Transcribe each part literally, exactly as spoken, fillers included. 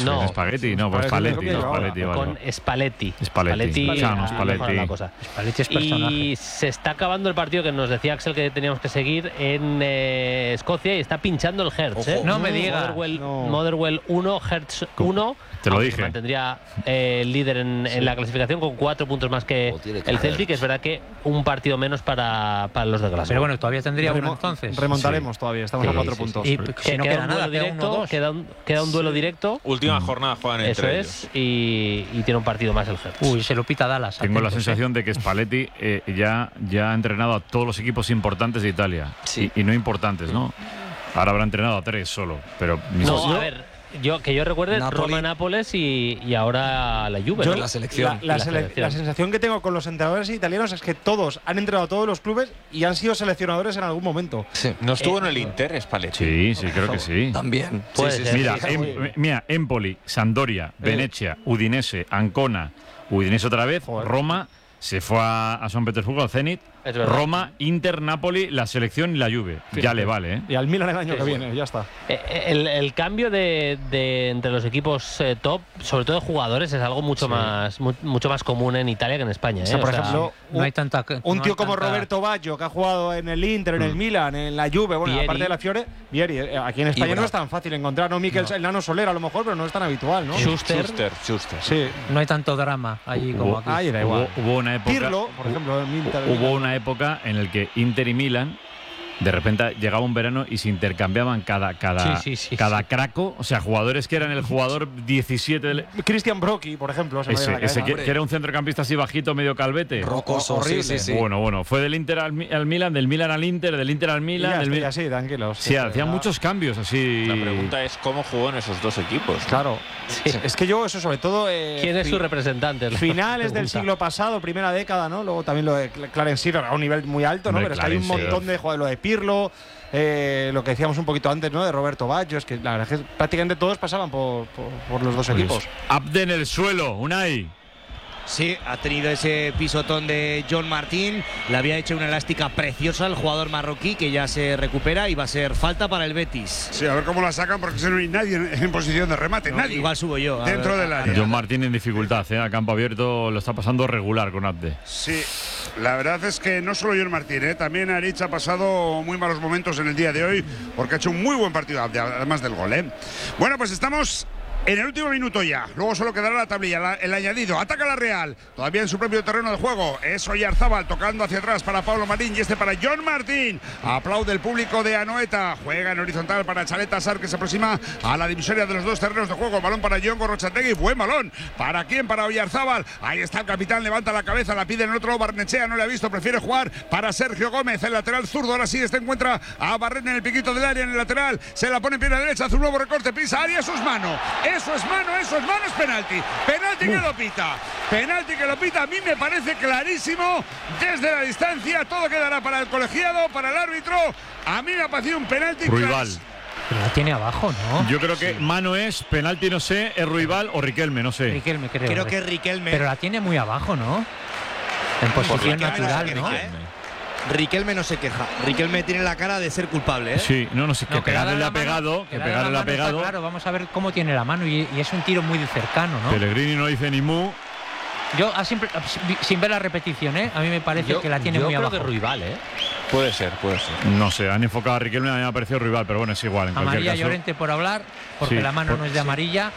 No, Spaghetti, no, pues Spalletti. no, Spalletti, vale. con Spalletti. Spalletti. Luciano Spalletti. La cosa. Spalletti es personaje. Y se está acabando el partido que nos decía Axel que teníamos que seguir en eh, Escocia y está pinchando el Hertz. ¿eh? No me diga. Motherwell, No. Motherwell uno, Hertz uno. Te lo dije. Mantendría eh, el líder en, sí. en la clasificación con cuatro puntos más que el Celtic. Es verdad que un partido menos para, para los de Glasgow. Pero bueno, todavía tendría uno entonces. Remontaremos sí. todavía, estamos sí, a cuatro sí, puntos. Sí. Y que, si no queda, queda nada, directo, uno, queda, un, queda un duelo directo. Última jornada juegan entre Eso ellos. es, y, y tiene un partido más el Hertz. Uy, se lo pita Dallas. Tengo atentos, la sensación eh. de que Spalletti eh, ya, ya ha entrenado a todos los equipos importantes de Italia. Sí. Y, y no importantes, ¿no? Ahora habrá entrenado a tres solo. Pero no, a ver. Yo, que yo recuerde, Napoli. Roma, Nápoles y, y ahora la Juve, yo, ¿no? La selección. La, la, la, selección. La sensación que tengo con los entrenadores italianos es que todos han entrenado a todos los clubes y han sido seleccionadores en algún momento. Sí. ¿No estuvo eh, en el Inter, Spalletti? Sí, sí, creo que sí. También. Sí, sí, sí, mira, sí, em, mira, Empoli, Sampdoria, Venezia, Udinese, Ancona, Udinese otra vez, Joder. Roma, se fue a, a San Petersburgo, al Zenit, Roma, Inter, Napoli, la selección y la Juve. Sí, ya sí. le vale, ¿eh? Y al Milan el año sí, que sí. viene, ya está. El, el cambio de, de entre los equipos eh, top, sobre todo de jugadores, es algo mucho sí. más mu, mucho más común en Italia que en España. ¿eh? O sea, por o sea, ejemplo, no hay tanta, un no tío hay como tanta... Roberto Baggio, que ha jugado en el Inter, en el Milan, en la Juve, bueno, Vieri. aparte de la Fiore, Vieri. Aquí en España no es tan fácil encontrar, ¿no? Mikel, no. el Nano Soler a lo mejor, pero no es tan habitual, ¿no? Schuster. Schuster, Schuster. Sí. No hay tanto drama allí hubo, como aquí. Ahí da igual. Hubo, hubo una época. Pirlo, por ejemplo, en Inter, hubo una época en la que Inter y Milan, de repente llegaba un verano y se intercambiaban cada cada, sí, sí, sí, cada sí. craco, o sea, jugadores que eran el jugador diecisiete del... Christian Brocchi, por ejemplo, se ese, me ese que, que era un centrocampista así bajito, medio calvete. Rocoso, horrible. Sí, sí, sí. Bueno, bueno, fue del Inter al, al Milan, del Milan al Inter, del Inter al Milan, ya del estoy Milan. así, tranquilos. Sí, hacían muchos cambios así. La pregunta es cómo jugó en esos dos equipos, ¿no? Claro. Sí. Es que yo eso sobre todo eh, ¿quién es su representante? Finales del siglo pasado, primera década, ¿no? Luego también lo de Clarence Seedorf a un nivel muy alto, ¿no? No, pero es que hay un montón de joder, lo de Pirlo, eh, lo que decíamos un poquito antes, ¿no? De Roberto Baggio, es que la verdad es que prácticamente todos pasaban por, por, por los dos pues, equipos. Abde en el suelo, Unai. Sí, ha tenido ese pisotón de John Martín. Le había hecho una elástica preciosa al jugador marroquí, que ya se recupera y va a ser falta para el Betis. Sí, a ver cómo la sacan, porque no hay nadie en, en posición de remate. No, nadie. Igual subo yo. Dentro ver, del área. John Martín en dificultad, ¿eh? A campo abierto lo está pasando regular con Abde. Sí, la verdad es que no solo John Martín, ¿eh? También Arich ha pasado muy malos momentos en el día de hoy, porque ha hecho un muy buen partido, además del gol, ¿eh? Bueno, pues estamos en el último minuto ya, luego solo quedará la tablilla, la, el añadido. Ataca la Real, todavía en su propio terreno de juego. Es Oyarzábal tocando hacia atrás para Pablo Marín y este para John Martín. Aplaude el público de Anoeta. Juega en horizontal para Chaleta Sar, que se aproxima a la divisoria de los dos terrenos de juego. Balón para John Gorrochategui. Buen balón. ¿Para quién? Para Oyarzábal. Ahí está el capitán, levanta la cabeza, la pide en otro. Barnechea no le ha visto, prefiere jugar para Sergio Gómez, el lateral zurdo. Ahora sí, este encuentra a Barren en el piquito del área, en el lateral. Se la pone en pierna derecha, hace un nuevo recorte, pisa área. Eso es mano. Eso es mano, eso es mano, es penalti. Penalti que lo pita. Penalti que lo pita. A mí me parece clarísimo desde la distancia. Todo quedará para el colegiado, para el árbitro. A mí me ha parecido un penalti. Ruibal. Pero la tiene abajo, ¿no? Yo creo que sí. mano es, penalti no sé, es Ruibal o Riquelme, no sé. Riquelme, creo. Creo que es Riquelme. Pero la tiene muy abajo, ¿no? En posición natural, ¿no? Riquelme no se queja. Riquelme tiene la cara de ser culpable, ¿eh? Sí, no, no sé, que no, pegarle le ha pegado, que que pegarle le ha pegado. Claro, vamos a ver cómo tiene la mano y, y es un tiro muy de cercano, ¿no? Pellegrini no dice ni mu. Yo, sin, sin ver la repetición, ¿eh? A mí me parece yo, que la tiene yo muy creo abajo. Que Ruibal, ¿eh? Puede ser, puede ser. No sé, han enfocado a Riquelme, a mí me ha parecido Ruibal, pero bueno, es igual. En Amarilla caso, Llorente por hablar, porque sí, la mano por, no es de sí. amarilla.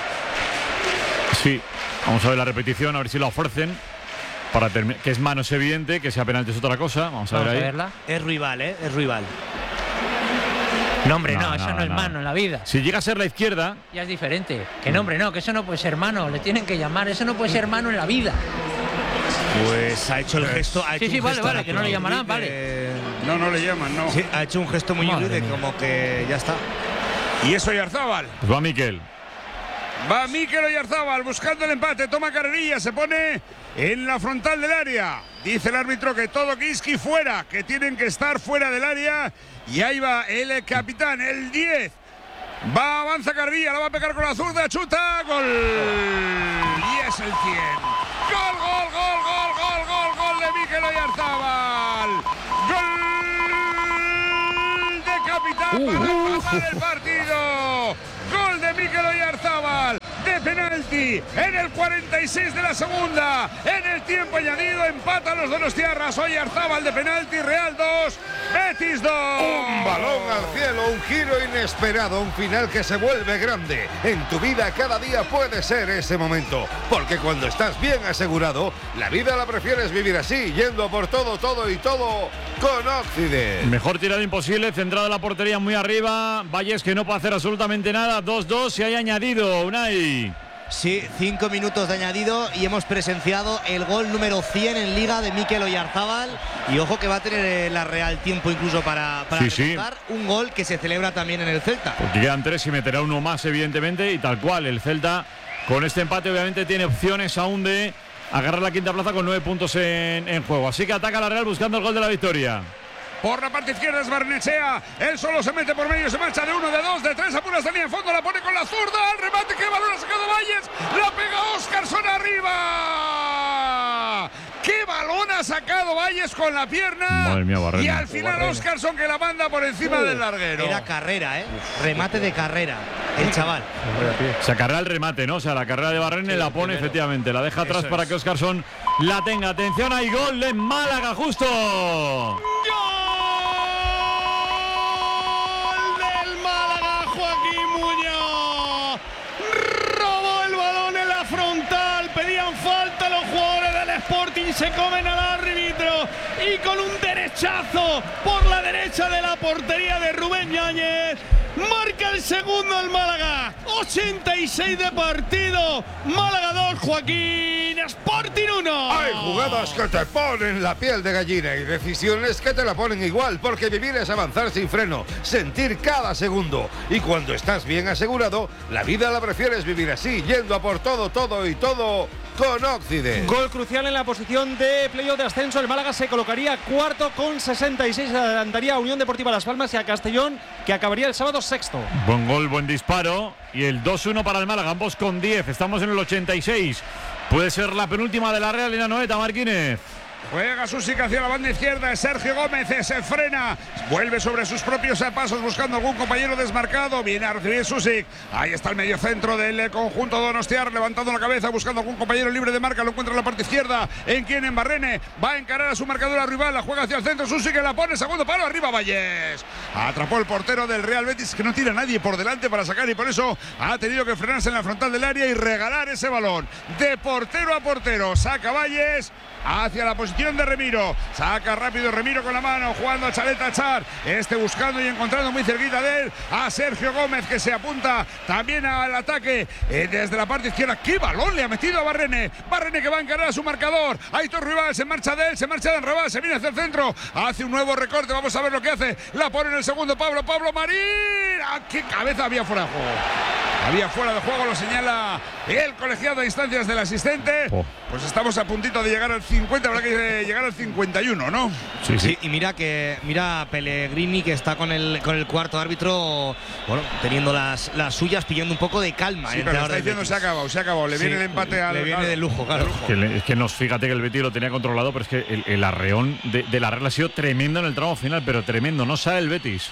Sí, vamos a ver la repetición, a ver si la ofrecen. Para que es mano es evidente, que sea penalti es otra cosa. Vamos a Vamos ver ahí. A verla. Es Ruibal, ¿eh? Es Ruibal. No, hombre, no, no eso no, no es no. mano en la vida. Si llega a ser la izquierda. Ya es diferente. Que no, hombre, no, que eso no puede ser mano. Le tienen que llamar. Eso no puede ser mano en la vida. Pues ha hecho el gesto. Ha hecho sí, sí, un vale, gesto vale, que no le llamarán, vale. Eh, no, no le llaman, no. Sí, ha hecho un gesto muy Madre de mía. como que ya está. Y eso Oyarzábal. Pues va Miquel. Va Mikel Oyarzábal buscando el empate, toma carrerilla, se pone en la frontal del área. Dice el árbitro que todo Kiski fuera, que tienen que estar fuera del área. Y ahí va el capitán, el diez. Va, avanza Carrilla, la va a pegar con la zurda, chuta, gol. Y es el cien. Gol, gol, gol, gol, gol, gol, gol de Mikel Oyarzábal. Gol de capitán para empatar el partido. Gol de Mikel Oyarzábal. penalti en el cuarenta y seis de la segunda. En el tiempo añadido empatan los donostiarras. Oyarzábal de penalti, Real dos, Betis dos. Un balón al cielo, un giro inesperado, un final que se vuelve grande. En tu vida cada día puede ser ese momento, porque cuando estás bien asegurado, la vida la prefieres vivir así, yendo por todo, todo y todo con Occident. Mejor tirada imposible, centrada la portería muy arriba. Valles que no puede hacer absolutamente nada. dos dos se haya añadido, Unai. Sí, cinco minutos de añadido y hemos presenciado el gol número cien en Liga de Mikel Oyarzábal. Y ojo que va a tener la Real tiempo incluso para, para sí, remontar. Sí. Un gol que se celebra también en el Celta. Porque quedan tres y meterá uno más, evidentemente. Y tal cual, el Celta con este empate obviamente tiene opciones aún de agarrar la quinta plaza con nueve puntos en, en juego. Así que ataca la Real buscando el gol de la victoria. Por la parte izquierda es Barnechea. Él solo se mete por medio, se marcha de uno, de dos, de tres. Apuras de línea en fondo, la pone con la zurda. Al remate, que balón ha sacado Valles. La pega Óscarson arriba. ¡Qué balón ha sacado Valles con la pierna! Madre mía, Barrena. Y al final Óscarson que la manda por encima uh, del larguero. Era carrera, ¿eh? Remate de carrera. El chaval. Se acarrea el remate, ¿no? O sea, la carrera de Barrena sí, la pone primero. Efectivamente. La deja atrás Eso para es. que Óscarson la tenga. Atención, hay gol en Málaga, justo. ¡Gol! Sporting se comen al árbitro y con un derechazo por la derecha de la portería de Rubén Yáñez marca el segundo el Málaga. ochenta y seis de partido. Málaga dos, Joaquín. Sporting uno. Hay jugadas que te ponen la piel de gallina y decisiones que te la ponen igual, porque vivir es avanzar sin freno, sentir cada segundo. Y cuando estás bien asegurado, la vida la prefieres vivir así, yendo a por todo, todo y todo con Occident. Gol crucial en la posición de playoff de ascenso. El Málaga se colocaría cuarto con sesenta y seis. Adelantaría a Unión Deportiva Las Palmas y a Castellón, que acabaría el sábado sexto. Buen gol, buen disparo. Y el dos uno para el Málaga, ambos con diez. Estamos en el ochenta y seis. Puede ser la penúltima de la Real en la Noeta, Marquínez. Juega Susic hacia la banda izquierda. Sergio Gómez se frena. Vuelve sobre sus propios pasos buscando algún compañero desmarcado. Viene a recibir Susic. Ahí está el mediocentro del conjunto donostiar. Levantando la cabeza buscando algún compañero libre de marca. Lo encuentra en la parte izquierda. En quien en Barrene. Va a encarar a su marcadora rival. La juega hacia el centro. Susic que la pone. Segundo palo. Arriba Valles. Atrapó el portero del Real Betis, que no tira a nadie por delante para sacar. Y por eso ha tenido que frenarse en la frontal del área y regalar ese balón. De portero a portero. Saca Valles hacia la posición de Remiro. Saca rápido Remiro con la mano, jugando a Chaleta Char. Este buscando y encontrando muy cerquita de él a Sergio Gómez, que se apunta también al ataque eh, desde la parte izquierda. ¡Qué balón le ha metido a Barrene! Barrene que va a encarar a su marcador. Aitor Ruibal se marcha de él, se marcha de Enrabal, se viene hacia el centro. Hace un nuevo recorte, vamos a ver lo que hace. La pone en el segundo Pablo, Pablo Marín. ¡Ah, qué cabeza! Había fuera de juego. Había fuera de juego, lo señala el colegiado de instancias del asistente. Oh. Pues estamos a puntito de llegar al cincuenta, habrá que llegar al cincuenta y uno, ¿no? Sí, sí. sí y mira que mira Pellegrini, que está con el con el cuarto árbitro, bueno, teniendo las, las suyas, pillando un poco de calma. Sí, pero está diciendo se ha acabado, se ha acabado. Le sí, viene el empate al. Le viene de lujo, claro. Es que, le, es que nos, fíjate que el Betis lo tenía controlado, pero es que el, el arreón de, de la Real ha sido tremendo en el tramo final, pero tremendo. No sale el Betis.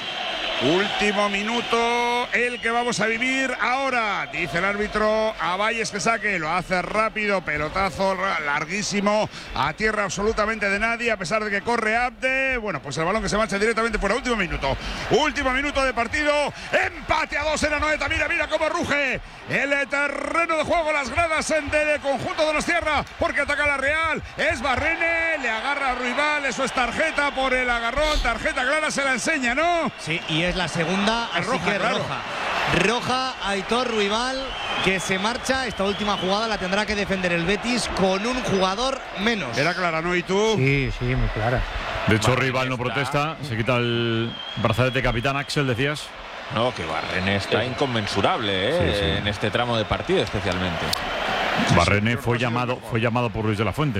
Último minuto, el que vamos a vivir ahora. Dice el árbitro a Valles que saque, lo hace rápido, pelotazo larguísimo, a tierra absolutamente de nadie, a pesar de que corre Abde. Bueno, pues el balón que se marcha directamente fuera. Último minuto, último minuto de partido. Empate a dos en la Noeta. Mira, mira cómo ruge el terreno de juego, las gradas del conjunto de los Tierra, porque ataca la Real. Es Barrene, le agarra a Ruibal, eso es tarjeta por el agarrón, tarjeta clara, se la enseña, ¿no? Sí, y es la segunda, así roja, que claro. roja. Roja a Aitor Ruibal, que se marcha. Esta última jugada la tendrá que defender el Betis con un jugador menos. Era clara, ¿no? ¿Y tú? Sí, sí, muy clara. De hecho, Ruibal no protesta, se quita el brazalete capitán. Axel, decías. No, que Barrene está sí. inconmensurable ¿eh? sí, sí. en este tramo de partido especialmente. Barrene sí, sí, fue llamado, fue llamado por Luis de la Fuente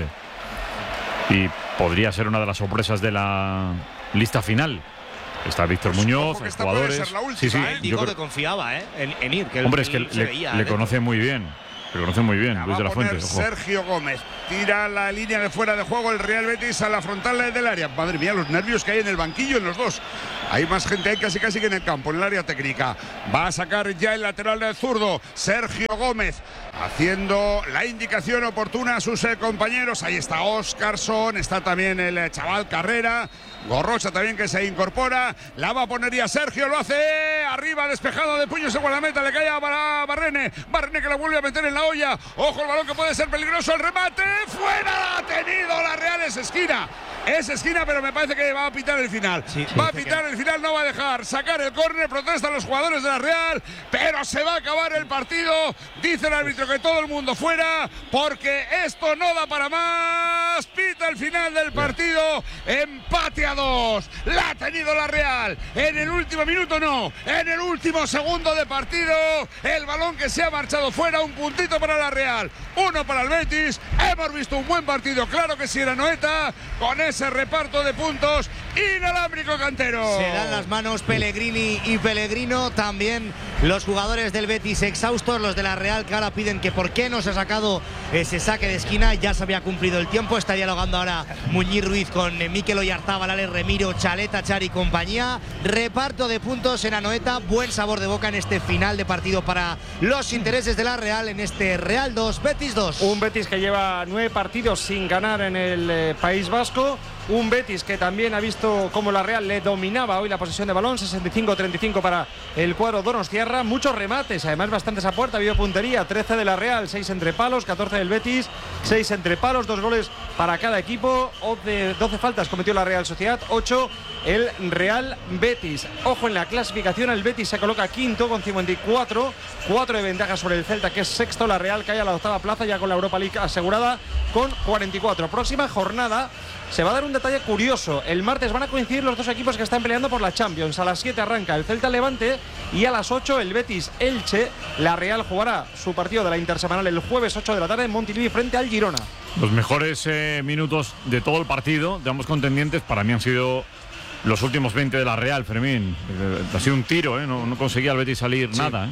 y podría ser una de las sorpresas de la lista final. Está Víctor pues Muñoz, hay jugadores. Última, sí, sí, ¿eh? Digo que confiaba ¿eh? en, en ir. Que Hombre, es que le, veía, le conoce muy bien. que conoce muy bien, La Luis va de la a poner Fuente. Ojo. Sergio Gómez. Tira la línea de fuera de juego el Real Betis a la frontal del área. Madre mía, los nervios que hay en el banquillo en los dos. Hay más gente ahí casi casi que en el campo, en el área técnica. Va a sacar ya el lateral del zurdo, Sergio Gómez, haciendo la indicación oportuna a sus eh, compañeros. Ahí está Óscarson, está también el eh, chaval Carrera. Gorrocha también que se incorpora. La va a poner ya Sergio, lo hace arriba, despejado de puños en la meta. Le cae a Barrene. Barrene que la vuelve a meter en la olla. Ojo el balón que puede ser peligroso. El remate. ¡Fuera! Ha tenido la Real, es esquina. Es esquina, pero me parece que va a pitar el final. Sí, va a pitar el final, no va a dejar sacar el córner. Protestan los jugadores de la Real, pero se va a acabar el partido. Dice el árbitro que todo el mundo fuera, porque esto no da para más. Pita el final del partido. Empate a dos. La ha tenido la Real. En el último minuto no. En el último segundo de partido. El balón que se ha marchado fuera. Un puntito para la Real. Uno para el Betis. Hemos visto un buen partido. Claro que sí era Noeta. Con ese reparto de puntos. Inalámbrico Cantero. Se dan las manos Pellegrini y Pellegrino. También los jugadores del Betis exhaustos. Los de la Real que ahora piden que por qué no se ha sacado ese saque de esquina. Ya se había cumplido el tiempo. Está dialogando ahora Muñiz Ruiz con Mikel Oyarzábal, Ale Remiro, Chaleta, Chari y compañía. Reparto de puntos en Anoeta. Buen sabor de boca en este final de partido para los intereses de la Real en este Real dos, Betis dos. Un Betis que lleva nueve partidos sin ganar en el eh, País Vasco. Un Betis que también ha visto cómo la Real le dominaba hoy la posesión de balón, sesenta y cinco a treinta y cinco para el cuadro donostiarra. Muchos remates, además bastantes a puerta, ha habido puntería, trece de la Real, seis entre palos, catorce del Betis, seis entre palos, dos goles para cada equipo, doce faltas cometió la Real Sociedad, ocho el Real Betis. Ojo en la clasificación, el Betis se coloca quinto con cincuenta y cuatro, cuatro de ventaja sobre el Celta que es sexto, la Real cae a la octava plaza ya con la Europa League asegurada con cuarenta y cuatro. Próxima jornada. Se va a dar un detalle curioso. El martes van a coincidir los dos equipos que están peleando por la Champions. A las siete arranca el Celta Levante y a las ocho el Betis Elche. La Real jugará su partido de la intersemanal el jueves ocho de la tarde en Montilivi frente al Girona. Los mejores eh, minutos de todo el partido de ambos contendientes para mí han sido los últimos veinte de la Real, Fermín. Eh, ha sido un tiro, ¿eh? no, no conseguía el Betis salir sí. nada. ¿eh?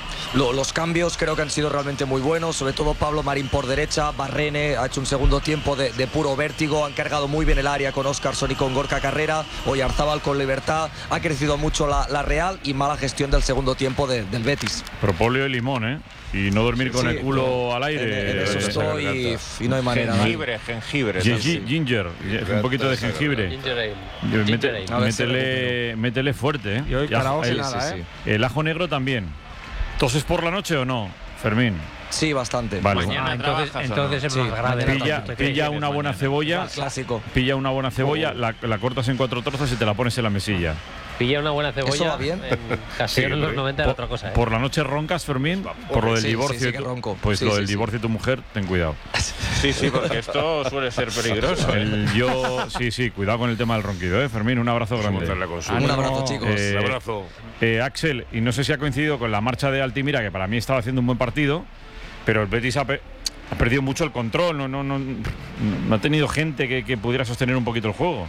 Los cambios creo que han sido realmente muy buenos, sobre todo Pablo Marín por derecha, Barrene ha hecho un segundo tiempo de, de puro vértigo, han cargado muy bien el área con Óscarson y con Gorka Carrera, Oyarzábal con libertad, ha crecido mucho la, la Real y mala gestión del segundo tiempo de, del Betis. Propolis y limón, ¿eh? Y no dormir con sí, el culo no, al aire. En, en eso estoy y, y no hay manera. Jengibre, jengibre. Ginger, ginger, un poquito de jengibre. Ginger ale. Mete, métele, métele fuerte, ¿eh? Y hoy karaoke el, nada, sí, ¿eh? Sí. El ajo negro también. ¿Toses por la noche o no, Fermín? Sí, bastante. Vale. Mañana ah, entonces, entonces es sí, más grave. Pilla, pilla una buena mañana. cebolla. Clásico. Pilla una buena cebolla, la, la cortas en cuatro trozos y te la pones en la mesilla. Pilla una buena cebolla. ¿Eso va bien? Casi sí, en los noventa era otra cosa. ¿eh? Por la noche roncas, Fermín, por lo del sí, divorcio. Sí, sí, que ronco. Pues sí, lo sí, del sí. divorcio de tu mujer, ten cuidado. Sí, sí, porque esto suele ser peligroso. ¿eh? El, yo, sí, sí, cuidado con el tema del ronquido, ¿eh? Fermín, un abrazo grande. Ah, un abrazo, chicos. Eh, un abrazo. Eh, Axel, y no sé si ha coincidido con la marcha de Altimira, que para mí estaba haciendo un buen partido, pero el Betis ha, pe ha perdido mucho el control, no, no, no, no ha tenido gente que, que pudiera sostener un poquito el juego.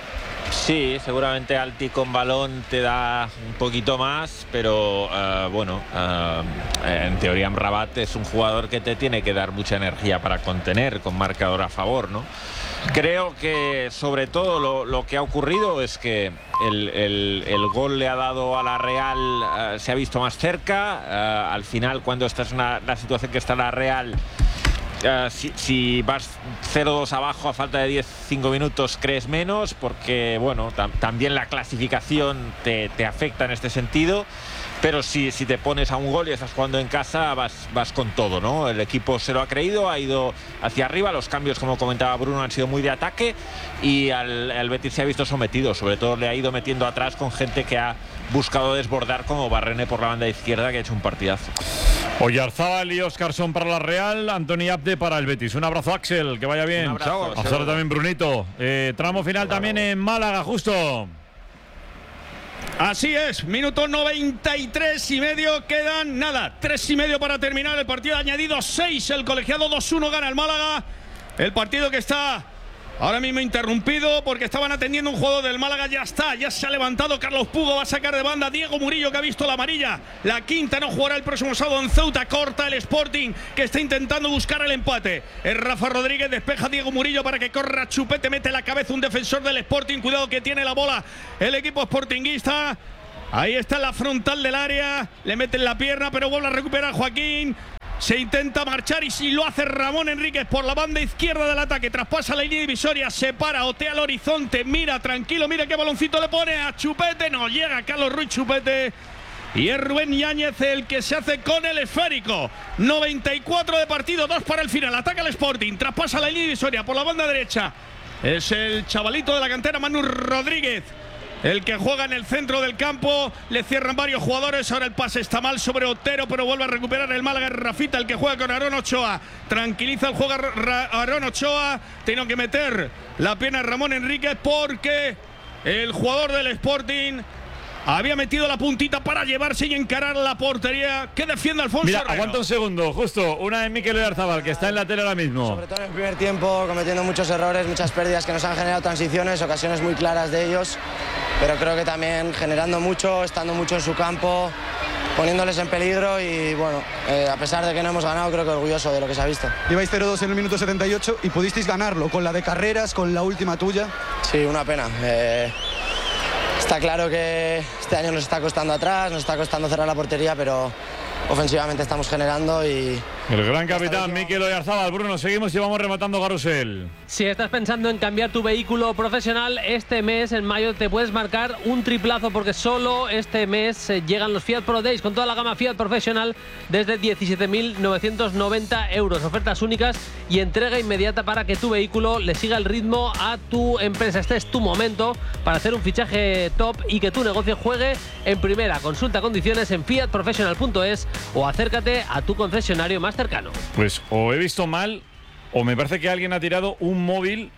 Sí, seguramente Alti con balón te da un poquito más, pero uh, bueno, uh, en teoría Amrabat es un jugador que te tiene que dar mucha energía para contener, con marcador a favor, ¿no? Creo que sobre todo lo, lo que ha ocurrido es que el, el, el gol le ha dado a la Real, uh, se ha visto más cerca, uh, al final cuando esta es una, la situación que está la Real, Uh, si, si vas cero dos abajo a falta de diez cinco minutos crees menos porque bueno tam también la clasificación te, te afecta en este sentido, pero si, si te pones a un gol y estás jugando en casa vas, vas con todo, ¿no? El equipo se lo ha creído, ha ido hacia arriba, los cambios como comentaba Bruno han sido muy de ataque y al, al Betis se ha visto sometido, sobre todo le ha ido metiendo atrás con gente que ha buscado desbordar como Barrene por la banda izquierda, que ha hecho un partidazo. Oyarzábal y Óscarson para la Real, Antoni Abde para el Betis. Un abrazo, Axel, que vaya bien. Un abrazo. Chao. También Brunito. Eh, tramo final Bravo. También en Málaga, justo. Así es, minuto noventa y tres y medio, quedan nada, tres y medio para terminar el partido, añadido seis, el colegiado dos uno gana el Málaga, el partido que está Ahora mismo interrumpido porque estaban atendiendo un jugador del Málaga. Ya está, ya se ha levantado Carlos Pugo. Va a sacar de banda Diego Murillo, que ha visto la amarilla. La quinta, no jugará el próximo sábado en Ceuta. Corta el Sporting, que está intentando buscar el empate. Es Rafa Rodríguez, despeja Diego Murillo para que corra Chupete. Mete la cabeza un defensor del Sporting. Cuidado que tiene la bola el equipo sportinguista. Ahí está la frontal del área. Le meten la pierna, pero vuelve a recuperar Joaquín. Se intenta marchar y si lo hace Ramón Enríquez por la banda izquierda del ataque. Traspasa la línea divisoria, se para, otea al horizonte, mira tranquilo, mira qué baloncito le pone a Chupete. No llega Carlos Ruiz Chupete. Y es Rubén Yáñez el que se hace con el esférico. noventa y cuatro de partido, dos para el final. Ataca el Sporting, traspasa la línea divisoria por la banda derecha. Es el chavalito de la cantera, Manu Rodríguez, el que juega en el centro del campo. Le cierran varios jugadores. Ahora el pase está mal sobre Otero, pero vuelve a recuperar el Málaga. Rafita, el que juega con Aarón Ochoa. Tranquiliza el juego Aarón Ochoa. Tiene que meter la pierna Ramón Enríquez porque el jugador del Sporting había metido la puntita para llevarse y encarar la portería que defiende Alfonso Mira, Herrero. aguanta un segundo, justo. Una de Mikel Oyarzabal, que está en la tele ahora mismo. Sobre todo en el primer tiempo, cometiendo muchos errores, muchas pérdidas que nos han generado transiciones, ocasiones muy claras de ellos. Pero creo que también generando mucho, estando mucho en su campo, poniéndoles en peligro y bueno, eh, a pesar de que no hemos ganado, creo que orgulloso de lo que se ha visto. Lleváis cero dos en el minuto setenta y ocho y pudisteis ganarlo con la de Carreras, con la última tuya. Sí, una pena. Eh, está claro que este año nos está costando atrás, nos está costando cerrar la portería, pero ofensivamente estamos generando y... El gran capitán Mikel Oyarzabal. Bruno, seguimos y vamos rematando carrusel. Si estás pensando en cambiar tu vehículo profesional, este mes, en mayo, te puedes marcar un triplazo porque solo este mes eh, llegan los Fiat Pro Days con toda la gama Fiat Professional desde diecisiete mil novecientos noventa euros. Ofertas únicas y entrega inmediata para que tu vehículo le siga el ritmo a tu empresa. Este es tu momento para hacer un fichaje top y que tu negocio juegue en primera. Consulta condiciones en fiat professional punto es o acércate a tu concesionario más cercano. Pues o he visto mal o me parece que alguien ha tirado un móvil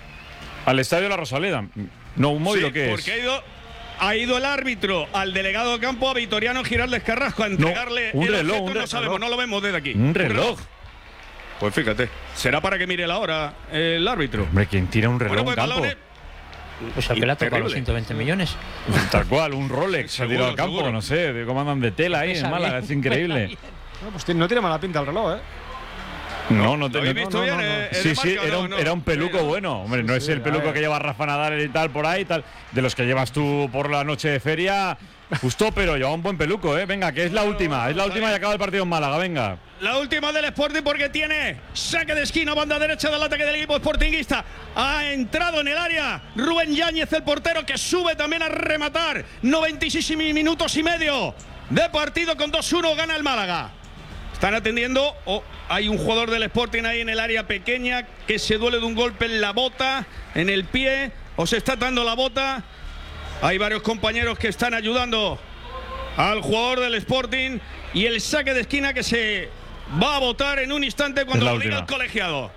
al estadio de la Rosaleda. No, un móvil, sí, ¿o qué porque es? ha ido, ha ido el árbitro al delegado de campo, a Vitoriano Giraldes Carrasco, a entregarle no, un el reloj, objeto, un no reloj. sabemos, no lo vemos desde aquí. Un reloj. Pues fíjate, será para que mire la hora el árbitro. Hombre, ¿quién tira un reloj Bueno, pues, en campo? balones. Pues al que le ha tocado los ciento veinte millones. Tal cual, un Rolex se ha tirado al campo, seguro. no sé, de cómo andan de tela ahí en Málaga, es increíble. No, pues no tiene mala pinta el reloj, ¿eh? No, no te ¿Lo habéis no, visto no, bien, no, no. eh, Sí, de sí, marca, era no, un, no? era un peluco Sí, no. bueno. Hombre, no Sí, es sí, el peluco a ver. que lleva Rafa Nadal y tal por ahí, tal, de los que llevas tú por la noche de feria. Justo, pero lleva un buen peluco, ¿eh? Venga, que es la última, es la última y acaba el partido en Málaga, venga. La última del Sporting porque tiene saque de esquina, banda derecha del ataque del equipo sportinguista. Ha entrado en el área Rubén Yáñez, el portero, que sube también a rematar. noventa y seis minutos y medio de partido, con dos uno gana el Málaga. Están atendiendo, oh, hay un jugador del Sporting ahí en el área pequeña que se duele de un golpe en la bota, en el pie, o se está dando la bota. Hay varios compañeros que están ayudando al jugador del Sporting y el saque de esquina que se va a botar en un instante cuando lo diga el colegiado.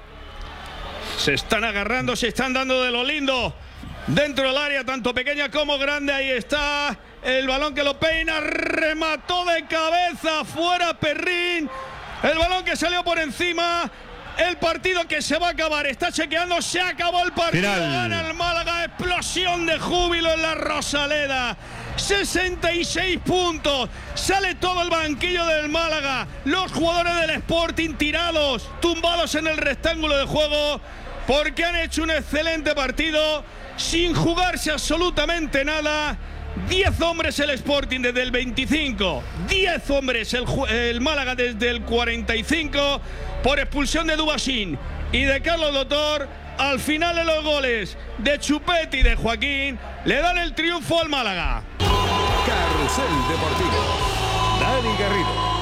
Se están agarrando, se están dando de lo lindo dentro del área, tanto pequeña como grande. Ahí está el balón que lo peina, remató de cabeza, fuera Perrín. El balón que salió por encima. El partido que se va a acabar, está chequeando, se acabó el partido, Final. Gana el Málaga, explosión de júbilo en la Rosaleda. sesenta y seis puntos, sale todo el banquillo del Málaga, los jugadores del Sporting tirados, tumbados en el rectángulo de juego, porque han hecho un excelente partido, sin jugarse absolutamente nada. diez hombres el Sporting desde el veinticinco, diez hombres el, el Málaga desde el cuarenta y cinco, por expulsión de Dubasín y de Carlos Doctor. Al final de los goles de Chupete y de Joaquín le dan el triunfo al Málaga. Carrusel Deportivo. Dani Garrido.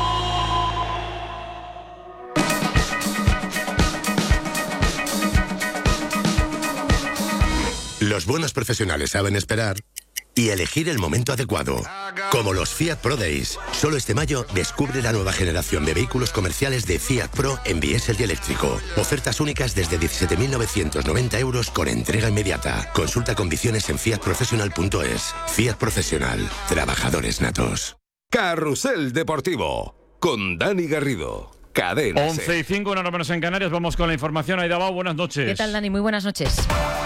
Los buenos profesionales saben esperar y elegir el momento adecuado. Como los Fiat Pro Days. Solo este mayo descubre la nueva generación de vehículos comerciales de Fiat Pro en diésel y eléctrico. Ofertas únicas desde diecisiete mil novecientos noventa euros con entrega inmediata. Consulta condiciones en fiat professional punto es. Fiat Profesional. Trabajadores natos. Carrusel Deportivo con Dani Garrido. Cadena Ser. once y cinco, una hora menos en Canarias. Vamos con la información. Aida Bau, buenas noches. ¿Qué tal, Dani? Muy buenas noches.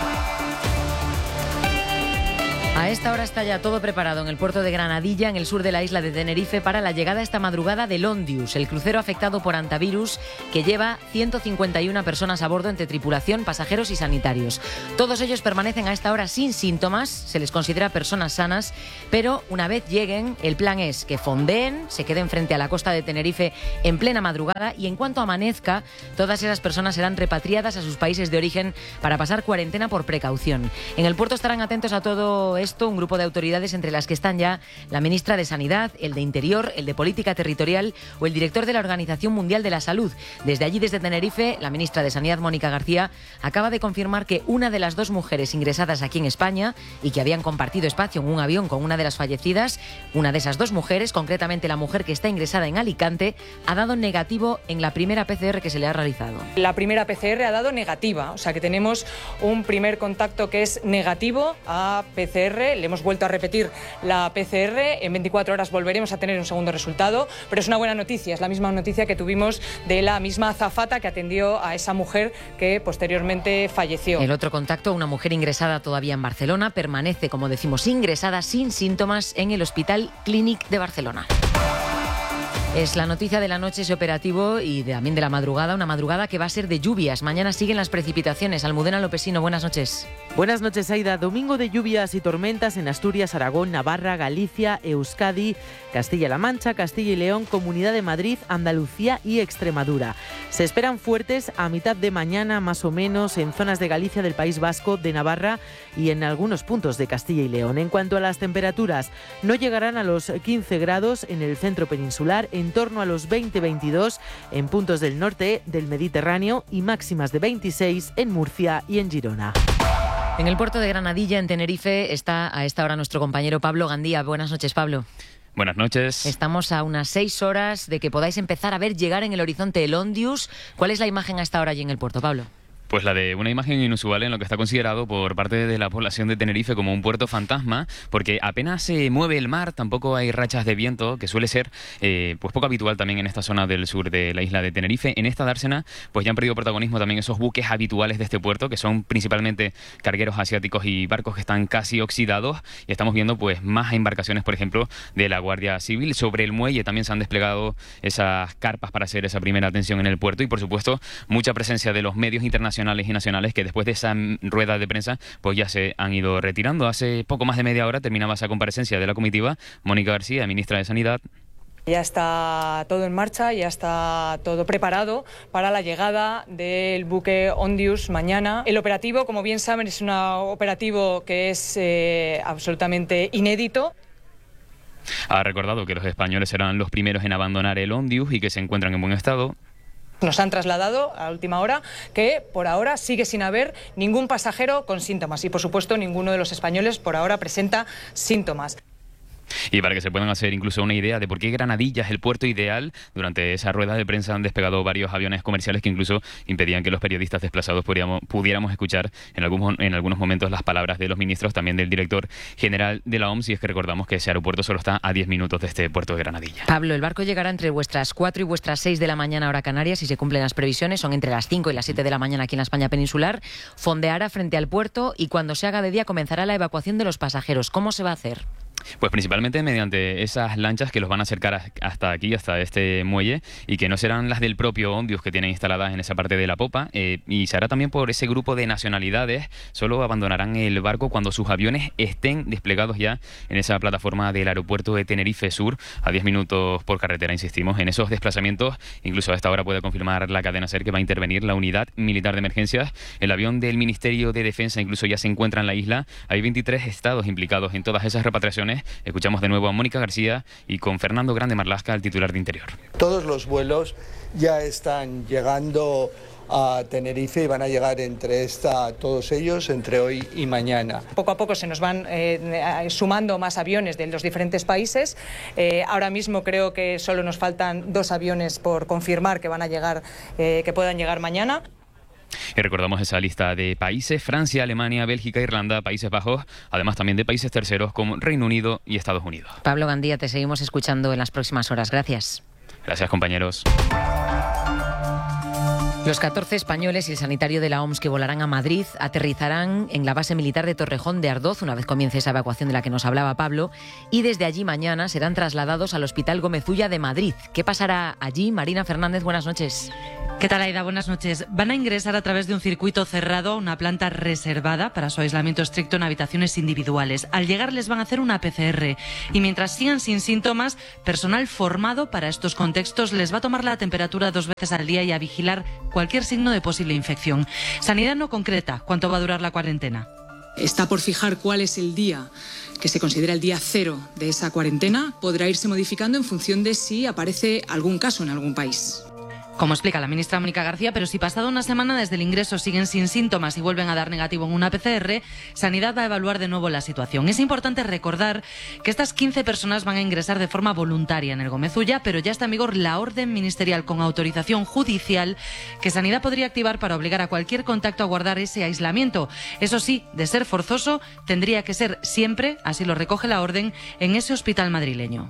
A esta hora está ya todo preparado en el puerto de Granadilla, en el sur de la isla de Tenerife, para la llegada esta madrugada del Ondius, el crucero afectado por hantavirus que lleva ciento cincuenta y una personas a bordo entre tripulación, pasajeros y sanitarios. Todos ellos permanecen a esta hora sin síntomas, se les considera personas sanas, pero una vez lleguen, el plan es que fondeen, se queden frente a la costa de Tenerife en plena madrugada y en cuanto amanezca, todas esas personas serán repatriadas a sus países de origen para pasar cuarentena por precaución. En el puerto estarán atentos a todo esto un grupo de autoridades entre las que están ya la ministra de Sanidad, el de Interior, el de Política Territorial o el director de la Organización Mundial de la Salud. Desde allí, desde Tenerife, la ministra de Sanidad, Mónica García, acaba de confirmar que una de las dos mujeres ingresadas aquí en España y que habían compartido espacio en un avión con una de las fallecidas, una de esas dos mujeres, concretamente la mujer que está ingresada en Alicante, ha dado negativo en la primera P C R que se le ha realizado. La primera P C R ha dado negativa, o sea que tenemos un primer contacto que es negativo a P C R. Le hemos vuelto a repetir la P C R, en veinticuatro horas volveremos a tener un segundo resultado, pero es una buena noticia, es la misma noticia que tuvimos de la misma azafata que atendió a esa mujer que posteriormente falleció. El otro contacto, una mujer ingresada todavía en Barcelona, permanece, como decimos, ingresada sin síntomas en el Hospital Clínic de Barcelona. Es la noticia de la noche, ese operativo, y de, también de la madrugada, una madrugada que va a ser de lluvias. Mañana siguen las precipitaciones. Almudena Lopesino, buenas noches. Buenas noches, Aida. Domingo de lluvias y tormentas en Asturias, Aragón, Navarra, Galicia, Euskadi, Castilla-La Mancha, Castilla y León, Comunidad de Madrid, Andalucía y Extremadura. Se esperan fuertes a mitad de mañana, más o menos, en zonas de Galicia, del País Vasco, de Navarra y en algunos puntos de Castilla y León. En cuanto a las temperaturas, no llegarán a los quince grados en el centro peninsular, en torno a los veinte veintidós en puntos del norte del Mediterráneo y máximas de veintiséis en Murcia y en Girona. En el puerto de Granadilla, en Tenerife, está a esta hora nuestro compañero Pablo Gandía. Buenas noches, Pablo. Buenas noches. Estamos a unas seis horas de que podáis empezar a ver llegar en el horizonte el Ondius. ¿Cuál es la imagen a esta hora allí en el puerto, Pablo? Pues la de una imagen inusual en lo que está considerado por parte de la población de Tenerife como un puerto fantasma, porque apenas se mueve el mar, tampoco hay rachas de viento, que suele ser eh, pues poco habitual también en esta zona del sur de la isla de Tenerife. En esta dársena pues ya han perdido protagonismo también esos buques habituales de este puerto, que son principalmente cargueros asiáticos y barcos que están casi oxidados, y estamos viendo pues más embarcaciones, por ejemplo, de la Guardia Civil. Sobre el muelle también se han desplegado esas carpas para hacer esa primera atención en el puerto y, por supuesto, mucha presencia de los medios internacionales y nacionales que después de esa rueda de prensa pues ya se han ido retirando. Hace poco más de media hora terminaba esa comparecencia de la comitiva. Mónica García, ministra de Sanidad. Ya está todo en marcha, ya está todo preparado para la llegada del buque Ondius mañana. El operativo, como bien saben, es un operativo que es eh, absolutamente inédito. Ha recordado que los españoles serán los primeros en abandonar el Ondius y que se encuentran en buen estado. Nos han trasladado a última hora que por ahora sigue sin haber ningún pasajero con síntomas y, por supuesto, ninguno de los españoles por ahora presenta síntomas. Y para que se puedan hacer incluso una idea de por qué Granadilla es el puerto ideal, durante esa rueda de prensa han despegado varios aviones comerciales que incluso impedían que los periodistas desplazados pudiéramos, pudiéramos escuchar en algunos, en algunos momentos las palabras de los ministros, también del director general de la O M S, y es que recordamos que ese aeropuerto solo está a diez minutos de este puerto de Granadilla. Pablo, el barco llegará entre vuestras cuatro y vuestras seis de la mañana hora Canarias, si se cumplen las previsiones, son entre las cinco y las siete de la mañana aquí en la España peninsular, fondeará frente al puerto y cuando se haga de día comenzará la evacuación de los pasajeros. ¿Cómo se va a hacer? Pues principalmente mediante esas lanchas que los van a acercar hasta aquí, hasta este muelle, y que no serán las del propio Ondius que tienen instaladas en esa parte de la popa, eh, y se hará también por ese grupo de nacionalidades. Solo abandonarán el barco cuando sus aviones estén desplegados ya en esa plataforma del aeropuerto de Tenerife Sur, a diez minutos por carretera, insistimos. En esos desplazamientos, incluso a esta hora puede confirmar la cadena SER que va a intervenir la unidad militar de emergencias. El avión del Ministerio de Defensa incluso ya se encuentra en la isla. Hay veintitrés estados implicados en todas esas repatriaciones. Escuchamos de nuevo a Mónica García y con Fernando Grande Marlasca, el titular de Interior. Todos los vuelos ya están llegando a Tenerife y van a llegar entre esta, todos ellos entre hoy y mañana. Poco a poco se nos van eh, sumando más aviones de los diferentes países. Eh, ahora mismo creo que solo nos faltan dos aviones por confirmar que van a llegar, eh, que puedan llegar mañana. Y recordamos esa lista de países: Francia, Alemania, Bélgica, Irlanda, Países Bajos, además también de países terceros como Reino Unido y Estados Unidos. Pablo Gandía, te seguimos escuchando en las próximas horas. Gracias. Gracias, compañeros. Los catorce españoles y el sanitario de la O M S que volarán a Madrid aterrizarán en la base militar de Torrejón de Ardoz una vez comience esa evacuación de la que nos hablaba Pablo, y desde allí mañana serán trasladados al Hospital Gómez Ulla de Madrid. ¿Qué pasará allí? Marina Fernández, buenas noches. ¿Qué tal, Aida? Buenas noches. Van a ingresar a través de un circuito cerrado a una planta reservada para su aislamiento estricto en habitaciones individuales. Al llegar les van a hacer una P C R y mientras sigan sin síntomas, personal formado para estos contextos les va a tomar la temperatura dos veces al día y a vigilar cualquier signo de posible infección. Sanidad no concreta cuánto va a durar la cuarentena. Está por fijar cuál es el día que se considera el día cero de esa cuarentena. Podrá irse modificando en función de si aparece algún caso en algún país. Como explica la ministra Mónica García, pero si pasada una semana desde el ingreso siguen sin síntomas y vuelven a dar negativo en una P C R, Sanidad va a evaluar de nuevo la situación. Es importante recordar que estas quince personas van a ingresar de forma voluntaria en el Gómez Ulla, pero ya está en vigor la orden ministerial con autorización judicial que Sanidad podría activar para obligar a cualquier contacto a guardar ese aislamiento. Eso sí, de ser forzoso, tendría que ser siempre, así lo recoge la orden, en ese hospital madrileño.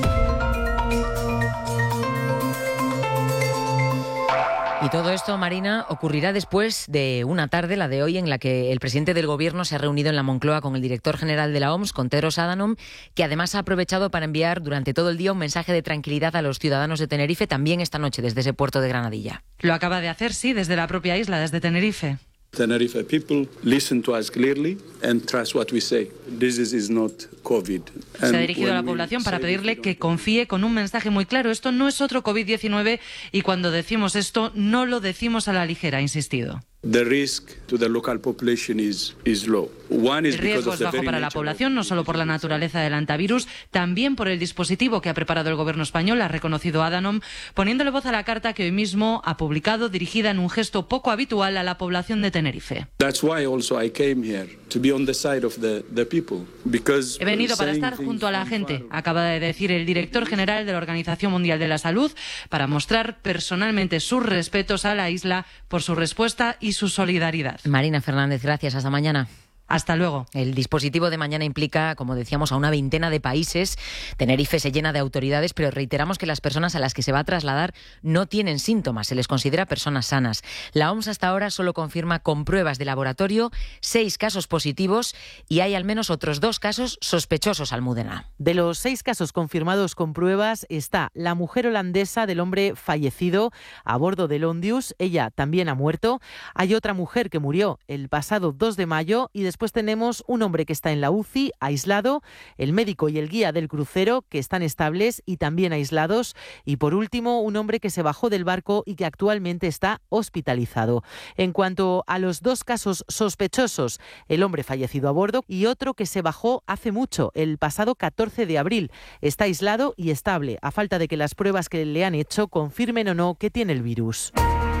Y todo esto, Marina, ocurrirá después de una tarde, la de hoy, en la que el presidente del Gobierno se ha reunido en la Moncloa con el director general de la O M S, con Tedros Adhanom, que además ha aprovechado para enviar durante todo el día un mensaje de tranquilidad a los ciudadanos de Tenerife, también esta noche desde ese puerto de Granadilla. Lo acaba de hacer, sí, desde la propia isla, desde Tenerife. Tenerife people, listen to us clearly and trust what we say. This is not COVID. Se ha dirigido a la población para pedirle que confíe con un mensaje muy claro. Esto no es otro COVID diecinueve y cuando decimos esto no lo decimos a la ligera, ha insistido. The risk to the local population is, is low. One is El riesgo es bajo para la población, no solo por la naturaleza del antivirus, también por el dispositivo que ha preparado el gobierno español, ha reconocido Adhanom, poniéndole voz a la carta que hoy mismo ha publicado, dirigida en un gesto poco habitual a la población de Tenerife. That's why also I came here to be on the side of the, the people, because He venido para estar junto a la gente, acaba de decir el director general de la Organización Mundial de la Salud, para mostrar personalmente sus respetos a la isla por su respuesta y su solidaridad. Marina Fernández, gracias. Hasta mañana. Hasta luego. El dispositivo de mañana implica, como decíamos, a una veintena de países. Tenerife se llena de autoridades, pero reiteramos que las personas a las que se va a trasladar no tienen síntomas, se les considera personas sanas. La O M S hasta ahora solo confirma con pruebas de laboratorio seis casos positivos y hay al menos otros dos casos sospechosos, Almudena. De los seis casos confirmados con pruebas está la mujer holandesa del hombre fallecido a bordo del Ondius. Ella también ha muerto. Hay otra mujer que murió el pasado dos de mayo y después Después tenemos un hombre que está en la U C I, aislado, el médico y el guía del crucero, que están estables y también aislados, y por último, un hombre que se bajó del barco y que actualmente está hospitalizado. En cuanto a los dos casos sospechosos, el hombre fallecido a bordo y otro que se bajó hace mucho, el pasado catorce de abril. Está aislado y estable, a falta de que las pruebas que le han hecho confirmen o no que tiene el virus.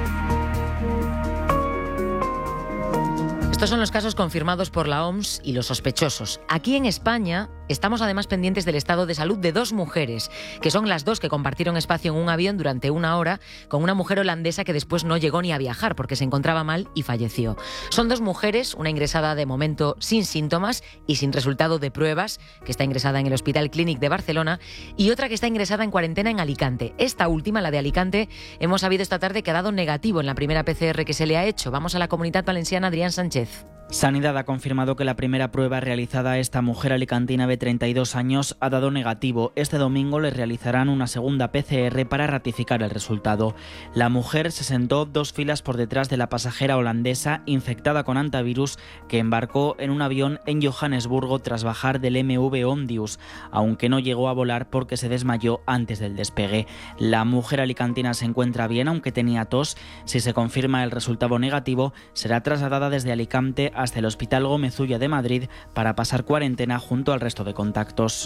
Estos son los casos confirmados por la O M S y los sospechosos. Aquí en España estamos además pendientes del estado de salud de dos mujeres, que son las dos que compartieron espacio en un avión durante una hora con una mujer holandesa que después no llegó ni a viajar porque se encontraba mal y falleció. Son dos mujeres, una ingresada de momento sin síntomas y sin resultado de pruebas, que está ingresada en el Hospital Clínic de Barcelona, y otra que está ingresada en cuarentena en Alicante. Esta última, la de Alicante, hemos sabido esta tarde que ha dado negativo en la primera P C R que se le ha hecho. Vamos a la Comunitat Valenciana, Adrián Sánchez. Sanidad ha confirmado que la primera prueba realizada a esta mujer alicantina de treinta y dos años ha dado negativo. Este domingo le realizarán una segunda P C R para ratificar el resultado. La mujer se sentó dos filas por detrás de la pasajera holandesa infectada con antivirus que embarcó en un avión en Johannesburgo tras bajar del M V Ondius, aunque no llegó a volar porque se desmayó antes del despegue. La mujer alicantina se encuentra bien, aunque tenía tos. Si se confirma el resultado negativo, será trasladada desde Alicante hasta el Hospital Gómez Ulla de Madrid para pasar cuarentena junto al resto de contactos.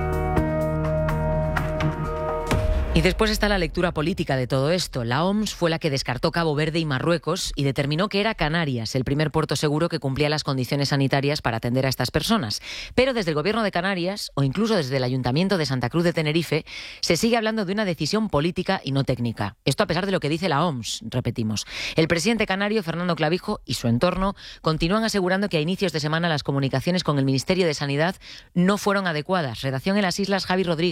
Y después está la lectura política de todo esto. La O M S fue la que descartó Cabo Verde y Marruecos y determinó que era Canarias el primer puerto seguro que cumplía las condiciones sanitarias para atender a estas personas. Pero desde el Gobierno de Canarias, o incluso desde el Ayuntamiento de Santa Cruz de Tenerife, se sigue hablando de una decisión política y no técnica. Esto a pesar de lo que dice la O M S, repetimos. El presidente canario, Fernando Clavijo, y su entorno continúan asegurando que a inicios de semana las comunicaciones con el Ministerio de Sanidad no fueron adecuadas. Redacción en las Islas, Javi Rodríguez.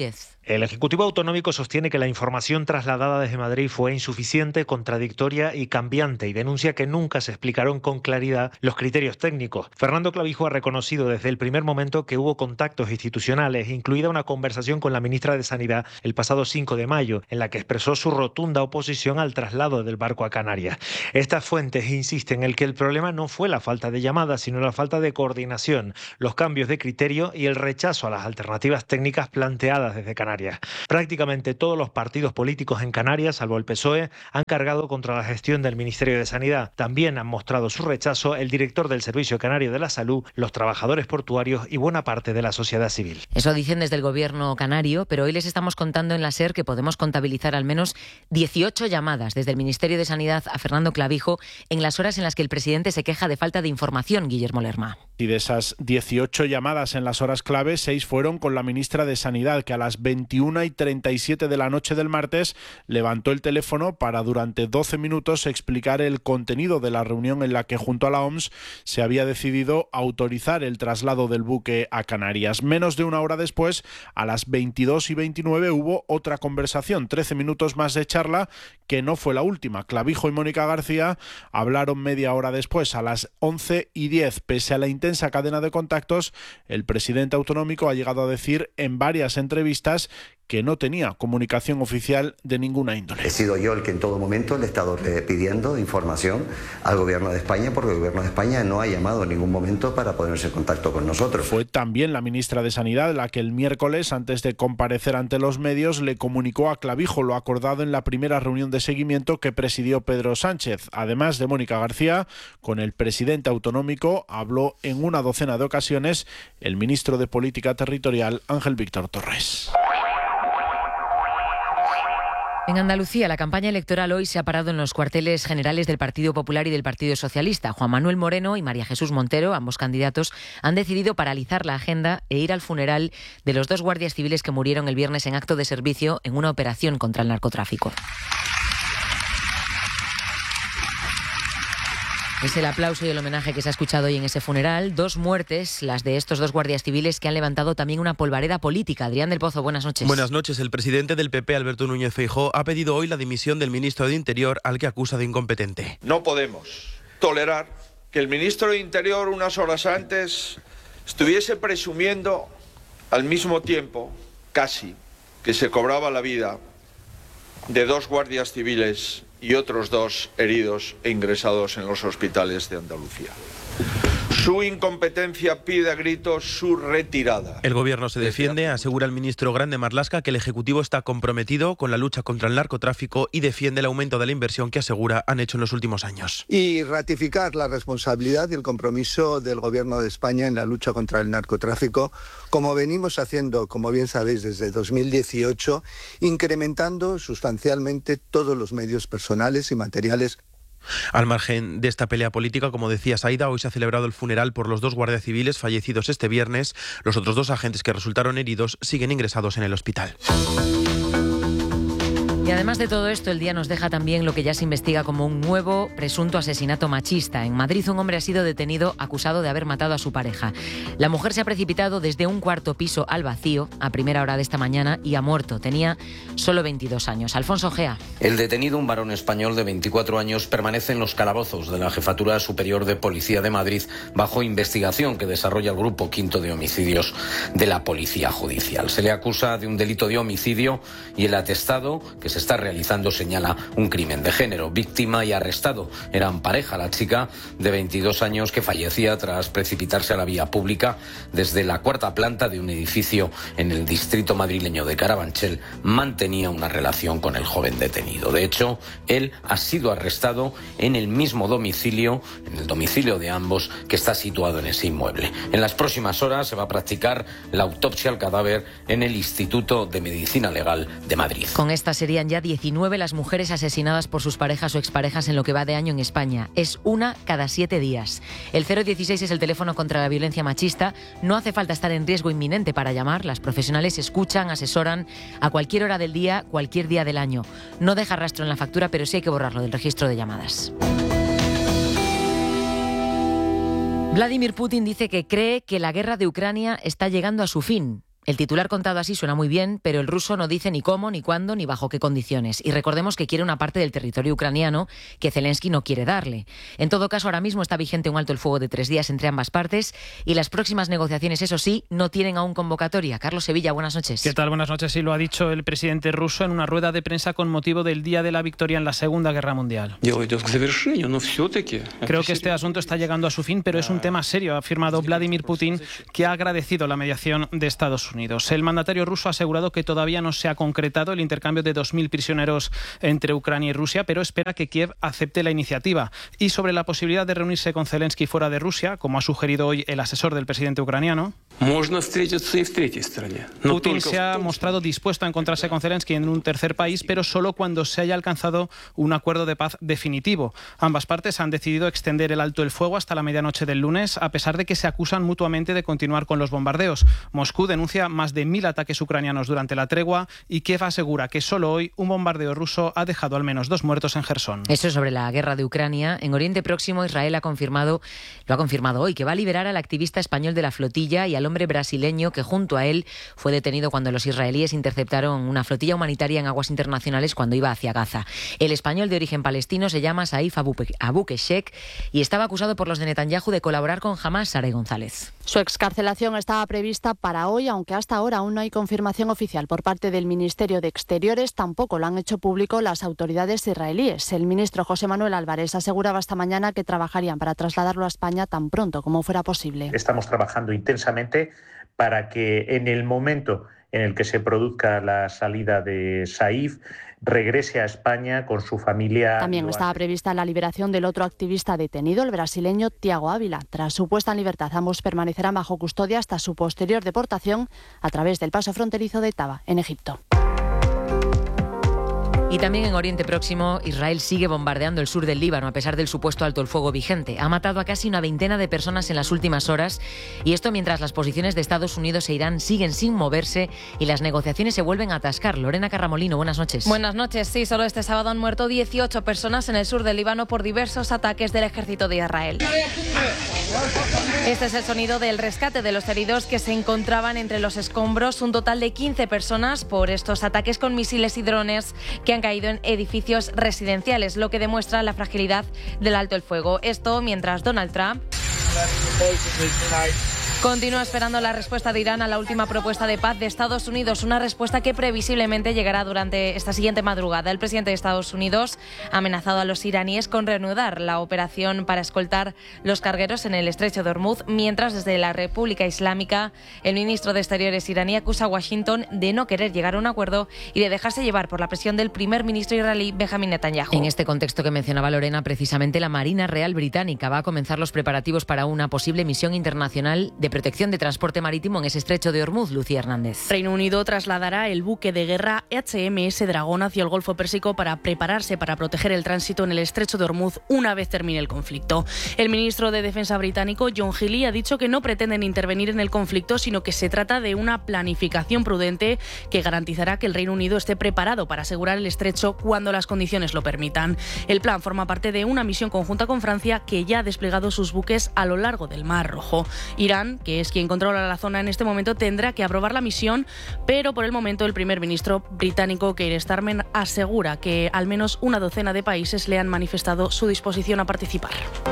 El Ejecutivo Autonómico sostiene que la información trasladada desde Madrid fue insuficiente, contradictoria y cambiante y denuncia que nunca se explicaron con claridad los criterios técnicos. Fernando Clavijo ha reconocido desde el primer momento que hubo contactos institucionales, incluida una conversación con la ministra de Sanidad el pasado cinco de mayo, en la que expresó su rotunda oposición al traslado del barco a Canarias. Estas fuentes insisten en que el problema no fue la falta de llamadas, sino la falta de coordinación, los cambios de criterio y el rechazo a las alternativas técnicas planteadas desde Canarias. Prácticamente todos los partidos políticos en Canarias, salvo el P S O E, han cargado contra la gestión del Ministerio de Sanidad. También han mostrado su rechazo el director del Servicio Canario de la Salud, los trabajadores portuarios y buena parte de la sociedad civil. Eso dicen desde el gobierno canario, pero hoy les estamos contando en la SER que podemos contabilizar al menos dieciocho llamadas desde el Ministerio de Sanidad a Fernando Clavijo en las horas en las que el presidente se queja de falta de información, Guillermo Lerma. Y de esas dieciocho llamadas en las horas clave, seis fueron con la ministra de Sanidad, que a las veintiuna y treinta y siete de la noche del martes levantó el teléfono para durante doce minutos explicar el contenido de la reunión en la que junto a la O M S se había decidido autorizar el traslado del buque a Canarias. Menos de una hora después, a las veintidós y veintinueve, hubo otra conversación, trece minutos más de charla, que no fue la última. Clavijo y Mónica García hablaron media hora después, a las once y diez. Pese a la intensa cadena de contactos, el presidente autonómico ha llegado a decir en varias entrevistas que no tenía comunicación oficial de ninguna índole. He sido yo el que en todo momento le he estado pidiendo información al Gobierno de España, porque el Gobierno de España no ha llamado en ningún momento para ponerse en contacto con nosotros. Fue también la ministra de Sanidad la que el miércoles, antes de comparecer ante los medios, le comunicó a Clavijo lo acordado en la primera reunión de seguimiento que presidió Pedro Sánchez. Además de Mónica García, con el presidente autonómico habló en una docena de ocasiones el ministro de Política Territorial, Ángel Víctor Torres. En Andalucía, la campaña electoral hoy se ha parado en los cuarteles generales del Partido Popular y del Partido Socialista. Juan Manuel Moreno y María Jesús Montero, ambos candidatos, han decidido paralizar la agenda e ir al funeral de los dos guardias civiles que murieron el viernes en acto de servicio en una operación contra el narcotráfico. Es el aplauso y el homenaje que se ha escuchado hoy en ese funeral. Dos muertes, las de estos dos guardias civiles, que han levantado también una polvareda política. Adrián del Pozo, buenas noches. Buenas noches. El presidente del P P, Alberto Núñez Feijóo, ha pedido hoy la dimisión del ministro de Interior, al que acusa de incompetente. No podemos tolerar que el ministro de Interior, unas horas antes, estuviese presumiendo al mismo tiempo, casi, que se cobraba la vida de dos guardias civiles y otros dos heridos e ingresados en los hospitales de Andalucía. Su incompetencia pide a gritos su retirada. El gobierno se defiende, asegura el ministro Grande Marlaska que el Ejecutivo está comprometido con la lucha contra el narcotráfico y defiende el aumento de la inversión que asegura han hecho en los últimos años. Y ratificar la responsabilidad y el compromiso del Gobierno de España en la lucha contra el narcotráfico, como venimos haciendo, como bien sabéis, desde dos mil dieciocho, incrementando sustancialmente todos los medios personales y materiales. Al margen de esta pelea política, como decía Saida, hoy se ha celebrado el funeral por los dos guardias civiles fallecidos este viernes. Los otros dos agentes que resultaron heridos siguen ingresados en el hospital. Y además de todo esto, el día nos deja también lo que ya se investiga como un nuevo presunto asesinato machista. En Madrid, un hombre ha sido detenido acusado de haber matado a su pareja. La mujer se ha precipitado desde un cuarto piso al vacío a primera hora de esta mañana y ha muerto. Tenía solo veintidós años. Alfonso Gea. El detenido, un varón español de veinticuatro años, permanece en los calabozos de la Jefatura Superior de Policía de Madrid bajo investigación que desarrolla el Grupo Quinto de Homicidios de la Policía Judicial. Se le acusa de un delito de homicidio y el atestado que se está realizando señala un crimen de género. Víctima y arrestado eran pareja. La chica de veintidós años que fallecía tras precipitarse a la vía pública desde la cuarta planta de un edificio en el distrito madrileño de Carabanchel mantenía una relación con el joven detenido. De hecho, él ha sido arrestado en el mismo domicilio, en el domicilio de ambos, que está situado en ese inmueble. En las próximas horas se va a practicar la autopsia al cadáver en el Instituto de Medicina Legal de Madrid. Con esta serían ya diecinueve las mujeres asesinadas por sus parejas o exparejas en lo que va de año en España. Es una cada siete días. El cero dieciséis es el teléfono contra la violencia machista. No hace falta estar en riesgo inminente para llamar. Las profesionales escuchan, asesoran a cualquier hora del día, cualquier día del año. No deja rastro en la factura, pero sí hay que borrarlo del registro de llamadas. Vladimir Putin dice que cree que la guerra de Ucrania está llegando a su fin. El titular contado así suena muy bien, pero el ruso no dice ni cómo, ni cuándo, ni bajo qué condiciones. Y recordemos que quiere una parte del territorio ucraniano que Zelensky no quiere darle. En todo caso, ahora mismo está vigente un alto el fuego de tres días entre ambas partes y las próximas negociaciones, eso sí, no tienen aún convocatoria. Carlos Sevilla, buenas noches. ¿Qué tal? Buenas noches. Sí, lo ha dicho el presidente ruso en una rueda de prensa con motivo del Día de la Victoria en la Segunda Guerra Mundial. Creo que este asunto está llegando a su fin, pero es un tema serio, ha afirmado Vladimir Putin, que ha agradecido la mediación de Estados Unidos. El mandatario ruso ha asegurado que todavía no se ha concretado el intercambio de dos mil prisioneros entre Ucrania y Rusia, pero espera que Kiev acepte la iniciativa. Y sobre la posibilidad de reunirse con Zelensky fuera de Rusia, como ha sugerido hoy el asesor del presidente ucraniano, Putin se ha mostrado dispuesto a encontrarse con Zelensky en un tercer país, pero solo cuando se haya alcanzado un acuerdo de paz definitivo. Ambas partes han decidido extender el alto el fuego hasta la medianoche del lunes, a pesar de que se acusan mutuamente de continuar con los bombardeos. Moscú denuncia más de mil ataques ucranianos durante la tregua y Kiev asegura que solo hoy un bombardeo ruso ha dejado al menos dos muertos en Jersón. Eso sobre la guerra de Ucrania. En Oriente Próximo, Israel ha confirmado, lo ha confirmado hoy, que va a liberar al activista español de la flotilla y al hombre brasileño que junto a él fue detenido cuando los israelíes interceptaron una flotilla humanitaria en aguas internacionales cuando iba hacia Gaza. El español de origen palestino se llama Saif Abukeshek y estaba acusado por los de Netanyahu de colaborar con Hamas. Saray González. Su excarcelación estaba prevista para hoy, aunque hasta ahora aún no hay confirmación oficial por parte del Ministerio de Exteriores. Tampoco lo han hecho público las autoridades israelíes. El ministro José Manuel Álvarez aseguraba esta mañana que trabajarían para trasladarlo a España tan pronto como fuera posible. Estamos trabajando intensamente para que en el momento en el que se produzca la salida de Saif, regrese a España con su familia. También estaba prevista la liberación del otro activista detenido, el brasileño Tiago Ávila. Tras su puesta en libertad, ambos permanecerán bajo custodia hasta su posterior deportación a través del paso fronterizo de Taba, en Egipto. Y también en Oriente Próximo, Israel sigue bombardeando el sur del Líbano a pesar del supuesto alto el fuego vigente. Ha matado a casi una veintena de personas en las últimas horas y esto mientras las posiciones de Estados Unidos e Irán siguen sin moverse y las negociaciones se vuelven a atascar. Lorena Carramolino, buenas noches. Buenas noches. Sí, solo este sábado han muerto dieciocho personas en el sur del Líbano por diversos ataques del ejército de Israel. Este es el sonido del rescate de los heridos que se encontraban entre los escombros. Un total de quince personas por estos ataques con misiles y drones que han caído en edificios residenciales, lo que demuestra la fragilidad del alto el fuego. Esto mientras Donald Trump continúa esperando la respuesta de Irán a la última propuesta de paz de Estados Unidos, una respuesta que previsiblemente llegará durante esta siguiente madrugada. El presidente de Estados Unidos ha amenazado a los iraníes con reanudar la operación para escoltar los cargueros en el estrecho de Hormuz, mientras desde la República Islámica el ministro de Exteriores iraní acusa a Washington de no querer llegar a un acuerdo y de dejarse llevar por la presión del primer ministro israelí Benjamin Netanyahu. En este contexto que mencionaba Lorena, precisamente la Marina Real Británica va a comenzar los preparativos para una posible misión internacional de protección de transporte marítimo en ese estrecho de Hormuz. Lucía Hernández. Reino Unido trasladará el buque de guerra H M S Dragón hacia el Golfo Pérsico para prepararse para proteger el tránsito en el estrecho de Hormuz una vez termine el conflicto. El ministro de Defensa británico John Healey ha dicho que no pretenden intervenir en el conflicto, sino que se trata de una planificación prudente que garantizará que el Reino Unido esté preparado para asegurar el estrecho cuando las condiciones lo permitan. El plan forma parte de una misión conjunta con Francia que ya ha desplegado sus buques a lo largo del Mar Rojo. Irán, que es quien controla la zona en este momento, tendrá que aprobar la misión, pero por el momento el primer ministro británico Keir Starmer asegura que al menos una docena de países le han manifestado su disposición a participar.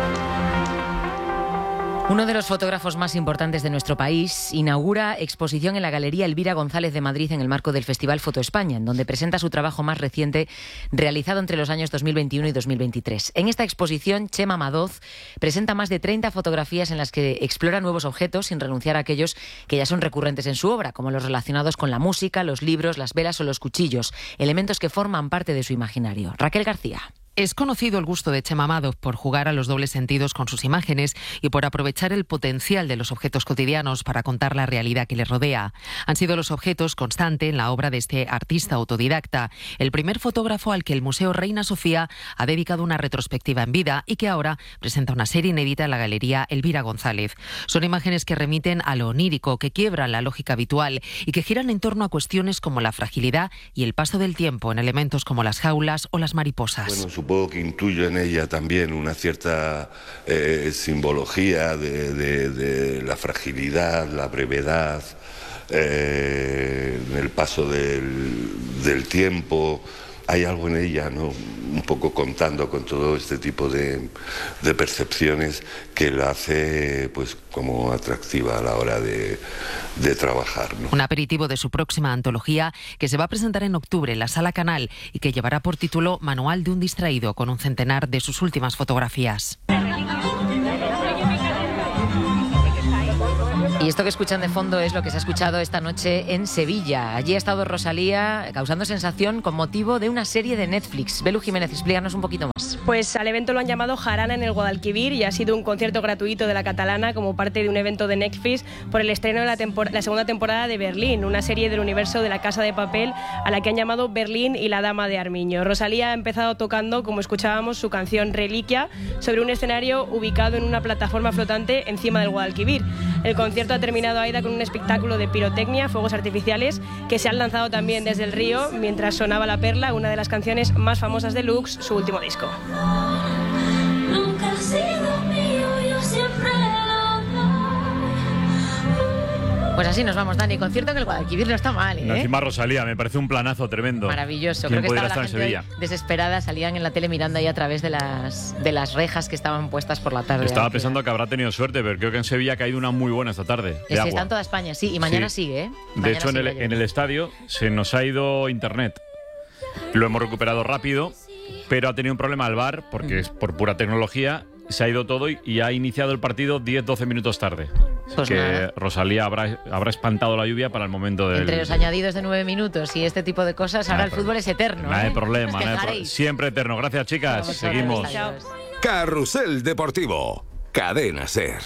Uno de los fotógrafos más importantes de nuestro país inaugura exposición en la Galería Elvira González de Madrid en el marco del Festival Foto España, en donde presenta su trabajo más reciente realizado entre los años dos mil veintiuno y dos mil veintitrés. En esta exposición, Chema Madoz presenta más de treinta fotografías en las que explora nuevos objetos sin renunciar a aquellos que ya son recurrentes en su obra, como los relacionados con la música, los libros, las velas o los cuchillos, elementos que forman parte de su imaginario. Raquel García. Es conocido el gusto de Chema Madoz por jugar a los dobles sentidos con sus imágenes y por aprovechar el potencial de los objetos cotidianos para contar la realidad que les rodea. Han sido los objetos constante en la obra de este artista autodidacta, el primer fotógrafo al que el Museo Reina Sofía ha dedicado una retrospectiva en vida y que ahora presenta una serie inédita en la Galería Elvira González. Son imágenes que remiten a lo onírico, que quiebran la lógica habitual y que giran en torno a cuestiones como la fragilidad y el paso del tiempo en elementos como las jaulas o las mariposas. Bueno, supongo que intuyo en ella también una cierta eh, simbología de, de, de la fragilidad, la brevedad, eh, en el paso del, del tiempo. Hay algo en ella, ¿no? Un poco contando con todo este tipo de, de percepciones que la hace pues como atractiva a la hora de, de trabajar, ¿no? Un aperitivo de su próxima antología que se va a presentar en octubre en la Sala Canal y que llevará por título Manual de un distraído, con un centenar de sus últimas fotografías. Y esto que escuchan de fondo es lo que se ha escuchado esta noche en Sevilla. Allí ha estado Rosalía causando sensación con motivo de una serie de Netflix. Belu Jiménez, explícanos un poquito más. Pues al evento lo han llamado Jarana en el Guadalquivir y ha sido un concierto gratuito de la catalana como parte de un evento de Netflix por el estreno de la, tempor- la segunda temporada de Berlín, una serie del universo de La Casa de Papel a la que han llamado Berlín y la Dama de Armiño. Rosalía ha empezado tocando, como escuchábamos, su canción Reliquia sobre un escenario ubicado en una plataforma flotante encima del Guadalquivir. El concierto ha terminado, Aida, con un espectáculo de pirotecnia, fuegos artificiales, que se han lanzado también desde el río mientras sonaba La Perla, una de las canciones más famosas de Lux, su último disco. Nunca has sido mío, yo siempre Pues así nos vamos, Dani. Concierto en el Guadalquivir no está mal, ¿eh? Encima Rosalía, me parece un planazo tremendo. Maravilloso. ¿Quién Creo que podría estaba la estar en gente Sevilla? desesperada, salían en la tele mirando ahí a través de las, de las rejas que estaban puestas por la tarde. Estaba Aunque- pensando que habrá tenido suerte, pero creo que en Sevilla ha caído una muy buena esta tarde. de Es que agua. está en toda España, sí, y mañana Sí. sigue, ¿eh? De Mañana hecho, en el, sigue en el estadio se nos ha ido internet. Lo hemos recuperado rápido, pero ha tenido un problema al V A R, porque es por pura tecnología, se ha ido todo y, y ha iniciado el partido diez doce minutos tarde. Pues que nada. Rosalía habrá, habrá espantado la lluvia para el momento del... Entre los añadidos de nueve minutos y este tipo de cosas, ahora Nada, el pero- fútbol es eterno. No hay ¿eh? problema, No os no hay pro- quejaréis. siempre eterno. Gracias, chicas. Vamos, Seguimos. adiós. Carrusel Deportivo. Cadena Ser.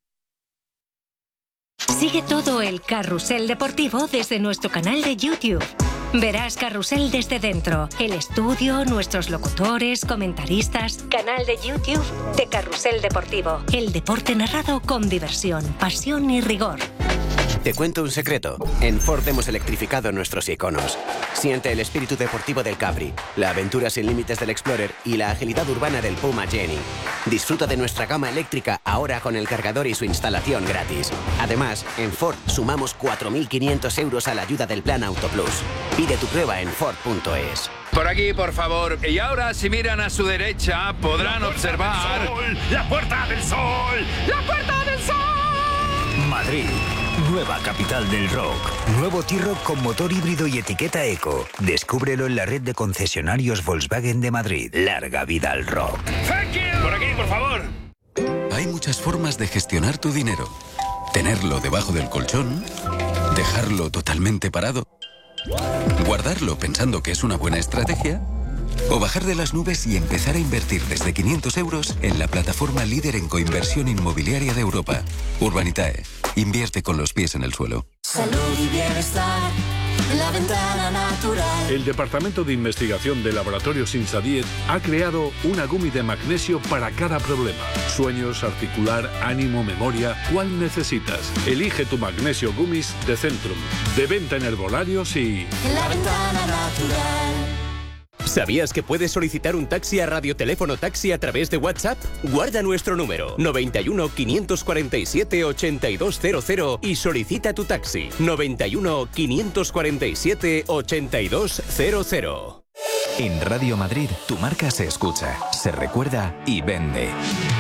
Sigue todo el Carrusel Deportivo desde nuestro canal de YouTube. Verás Carrusel desde dentro, el estudio, nuestros locutores, comentaristas. Canal de YouTube de Carrusel Deportivo. El deporte narrado con diversión, pasión y rigor. Te cuento un secreto. En Ford hemos electrificado nuestros iconos. Siente el espíritu deportivo del Capri, la aventura sin límites del Explorer y la agilidad urbana del Puma Jenny. Disfruta de nuestra gama eléctrica ahora con el cargador y su instalación gratis. Además, en Ford sumamos cuatro mil quinientos euros a la ayuda del Plan Auto Plus. Pide tu prueba en Ford punto es. Por aquí, por favor. Y ahora, si miran a su derecha, podrán observar... ¡La Puerta del Sol! ¡La Puerta del Sol! Madrid, nueva capital del rock. Nuevo T-Roc con motor híbrido y etiqueta eco. Descúbrelo en la red de concesionarios Volkswagen de Madrid. Larga vida al rock. Por aquí, por favor. Hay muchas formas de gestionar tu dinero. Tenerlo debajo del colchón, dejarlo totalmente parado, guardarlo pensando que es una buena estrategia, o bajar de las nubes y empezar a invertir desde quinientos euros en la plataforma líder en coinversión inmobiliaria de Europa. Urbanitae. Invierte con los pies en el suelo. Salud y bienestar, la ventana natural. El Departamento de Investigación de Laboratorios Insadiet ha creado una gummy de magnesio para cada problema. Sueños, articular, ánimo, memoria. ¿Cuál necesitas? Elige tu magnesio gummies de Centrum. De venta en herbolarios y... La ventana natural. ¿Sabías que puedes solicitar un taxi a Radioteléfono Taxi a través de WhatsApp? Guarda nuestro número noventa y uno, quinientos cuarenta y siete, ochenta y dos cero cero y solicita tu taxi noventa y uno, quinientos cuarenta y siete, ochenta y dos cero cero. En Radio Madrid, tu marca se escucha, se recuerda y vende.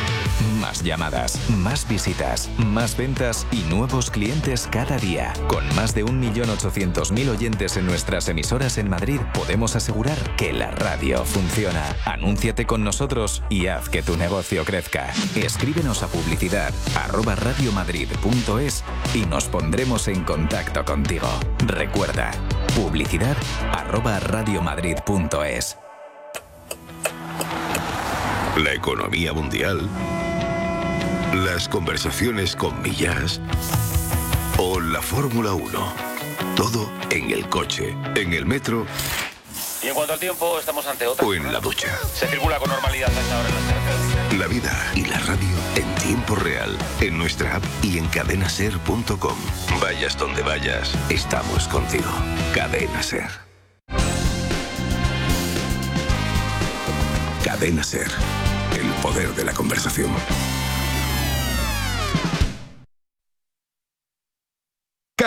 Más llamadas, más visitas, más ventas y nuevos clientes cada día. Con más de un millón ochocientos mil oyentes en nuestras emisoras en Madrid, podemos asegurar que la radio funciona. Anúnciate con nosotros y haz que tu negocio crezca. Escríbenos a publicidad arroba radiomadrid punto es y nos pondremos en contacto contigo. Recuerda, publicidad arroba radiomadrid punto es. La economía mundial, las conversaciones con Millás o la Fórmula uno. Todo en el coche, en el metro Y en cuanto al tiempo, estamos ante otra. o en la ducha. Se circula con normalidad a esta hora en las carreteras. La vida y la radio en tiempo real, en nuestra app y en cadenaser punto com. Vayas donde vayas, estamos contigo. Cadena Ser. Cadena Ser. El poder de la conversación.